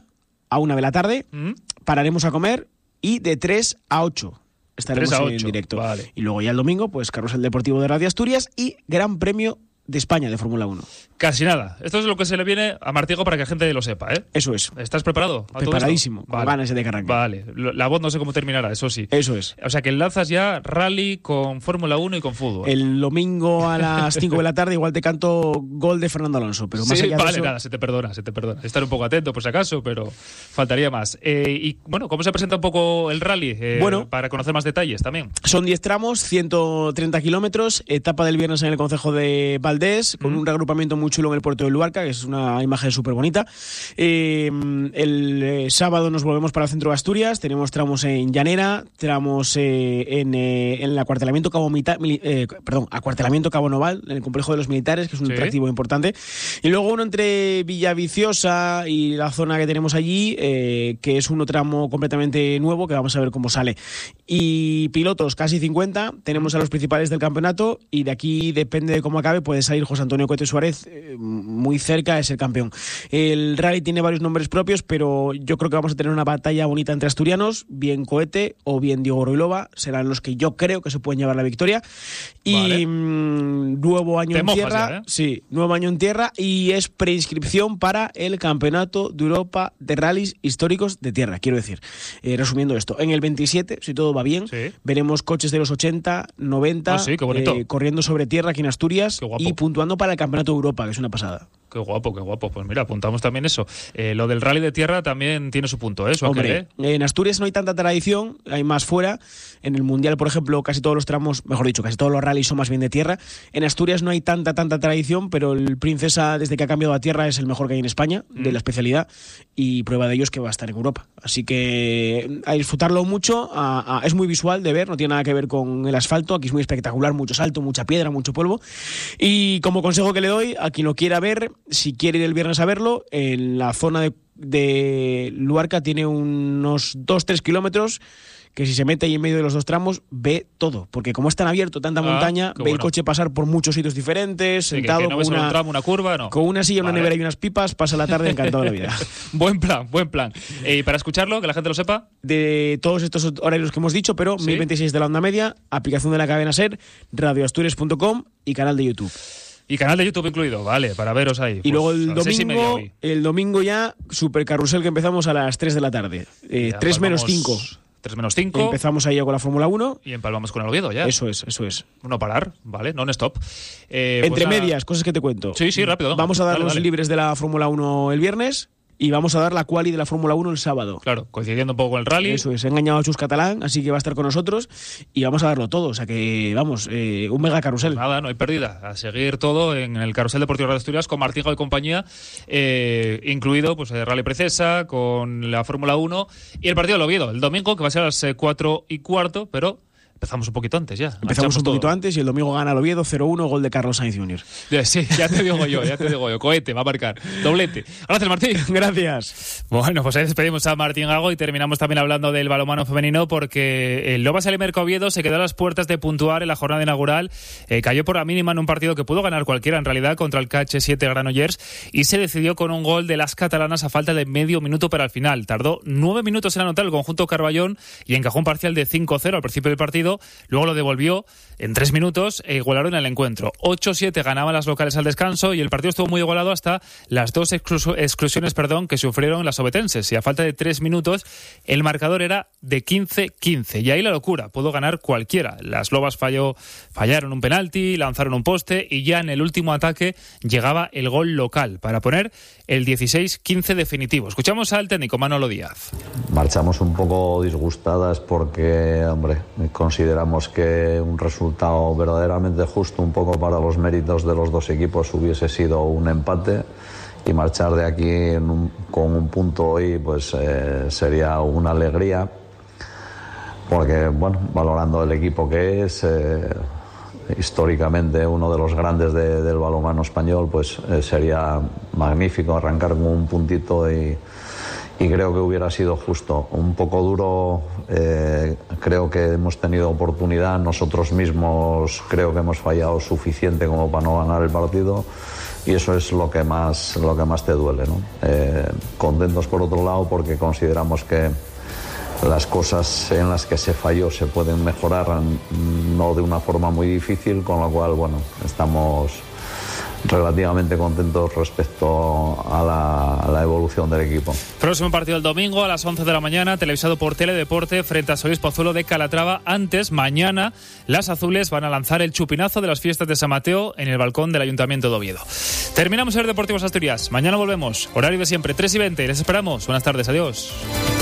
a 1 de la tarde, pararemos a comer y de 3 a 8 estaremos 3 a 8, en directo. vale. Y luego ya el domingo, pues Carrusel Deportivo de Radio Asturias y Gran Premio de España de Fórmula 1. Casi nada. Esto es lo que se le viene a Martigo para que la gente lo sepa, ¿eh? Eso es. ¿Estás preparado? Preparadísimo. Con ganas de que arranque. Vale. La voz no sé cómo terminará, eso sí. Eso es. O sea que enlazas ya rally con Fórmula 1 y con fútbol. El domingo a las 5 de la tarde igual te canto gol de Fernando Alonso, pero más sí, allá de vale, eso... nada, se te perdona. Estar un poco atento por si acaso, pero faltaría más. Y bueno, ¿cómo se presenta un poco el rally? Para conocer más detalles también. Son 10 tramos, 130 kilómetros, etapa del viernes en el concejo de Valdés, con un reagrupamiento muy chulo en el puerto de Luarca, que es una imagen súper bonita. El sábado nos volvemos para el centro de Asturias, tenemos tramos en Llanera, tramos en el acuartelamiento acuartelamiento Cabo Noval, en el complejo de los militares, que es un atractivo importante. Y luego uno entre Villaviciosa y la zona que tenemos allí, que es un tramo completamente nuevo, que vamos a ver cómo sale. Y pilotos casi 50, tenemos a los principales del campeonato y de aquí, depende de cómo acabe, puede salir José Antonio Cohete Suárez, muy cerca de ser campeón. El rally tiene varios nombres propios, pero yo creo que vamos a tener una batalla bonita entre asturianos, bien Cohete o bien Diego Roilova, serán los que yo creo que se pueden llevar la victoria. Y nuevo año en tierra, ya, ¿eh? Sí, nuevo año en tierra y es preinscripción para el Campeonato de Europa de Rallys Históricos de Tierra, quiero decir. Resumiendo esto, en el 27, si todo va bien, veremos coches de los 80, 90 qué bonito. Corriendo sobre tierra aquí en Asturias y puntuando para el Campeonato de Europa, que es una pasada. Qué guapo, qué guapo. Pues mira, apuntamos también eso. Lo del rally de tierra también tiene su punto, ¿eh? Hombre, en Asturias no hay tanta tradición, hay más fuera. En el Mundial, por ejemplo, casi todos los tramos, mejor dicho, casi todos los rallies son más bien de tierra. En Asturias no hay tanta tradición, pero el Princesa, desde que ha cambiado a tierra, es el mejor que hay en España, de la especialidad, y prueba de ello es que va a estar en Europa. Así que a disfrutarlo mucho, es muy visual de ver, no tiene nada que ver con el asfalto, aquí es muy espectacular, mucho salto, mucha piedra, mucho polvo. Y como consejo que le doy a quien lo quiera ver, si quiere ir el viernes a verlo, en la zona de Luarca tiene unos 2-3 kilómetros que si se mete ahí en medio de los dos tramos ve todo, porque como es tan abierto, tanta montaña, ve el coche pasar por muchos sitios diferentes, sentado que no ves un tramo, una curva, no. Con una silla, una nevera y unas pipas, pasa la tarde encantado de la vida. Buen plan. Y para escucharlo, que la gente lo sepa, de todos estos horarios que hemos dicho, pero 1026 de la onda media, aplicación de la cadena SER, radioasturias.com y canal de YouTube. Y canal de YouTube incluido, vale, para veros ahí. Y luego el domingo ya, Super Carrusel, que empezamos a las 3 de la tarde. 3 menos 5. 3 menos 5. Empezamos ahí con la Fórmula 1. Y empalmamos con el Oviedo ya. Eso es. No parar, ¿vale? Non-stop. Entre medias, cosas que te cuento. Sí, rápido. Vamos a dar los libres de la Fórmula 1 el viernes. Y vamos a dar la quali de la Fórmula 1 el sábado. Claro, coincidiendo un poco con el rally. Eso es, he engañado a Chus Catalán, así que va a estar con nosotros y vamos a darlo todo. O sea que, vamos, un mega carrusel. Pues nada, no hay pérdida. A seguir todo en el Carrusel Deportivo de Asturias con Martín y compañía, incluido pues Rally Princesa, con la Fórmula 1 y el partido del Oviedo, el domingo, que va a ser a las 4:15, pero... empezamos un poquito antes ya. Empezamos un poquito antes y el domingo gana el Oviedo 0-1, gol de Carlos Sainz Jr. Sí, ya te digo yo. Cohete, va a marcar. Doblete. Gracias, Martín. Gracias. Bueno, pues ahí despedimos a Martín Gago y terminamos también hablando del balonmano femenino porque el Lobas Alimerca Oviedo se quedó a las puertas de puntuar en la jornada inaugural. Cayó por la mínima en un partido que pudo ganar cualquiera en realidad contra el KH7 Granollers y se decidió con un gol de las catalanas a falta de medio minuto para el final. Tardó 9 minutos en anotar el conjunto Carballón y encajó un parcial de 5-0 al principio del partido. Luego lo devolvió en 3 minutos e igualaron el encuentro. 8-7 ganaban las locales al descanso y el partido estuvo muy igualado hasta las 2 exclusiones que sufrieron las obetenses. Y a falta de 3 minutos el marcador era de 15-15. Y ahí la locura, pudo ganar cualquiera. Las Lobas fallaron un penalti, lanzaron un poste y ya en el último ataque llegaba el gol local para poner el 16-15 definitivo. Escuchamos al técnico Manolo Díaz. Marchamos un poco disgustadas porque, hombre, consideramos que un resultado verdaderamente justo, un poco para los méritos de los dos equipos, hubiese sido un empate y marchar de aquí con un punto hoy pues sería una alegría porque, bueno, valorando el equipo que es, históricamente uno de los grandes del balonmano español, pues sería magnífico arrancar con un puntito y creo que hubiera sido justo. Un poco duro, creo que hemos tenido oportunidad, nosotros mismos creo que hemos fallado suficiente como para no ganar el partido y eso es lo que más te duele, ¿no? Contentos por otro lado porque consideramos que las cosas en las que se falló se pueden mejorar, no de una forma muy difícil, con lo cual, bueno, estamos relativamente contentos respecto a la evolución del equipo. Próximo partido el domingo a las 11 de la mañana, televisado por Teledeporte frente a Solís Pozuelo de Calatrava. Antes, mañana, las azules van a lanzar el chupinazo de las fiestas de San Mateo en el balcón del Ayuntamiento de Oviedo. Terminamos el Deportivos Asturias. Mañana volvemos. Horario de siempre, 3:20. Les esperamos. Buenas tardes. Adiós.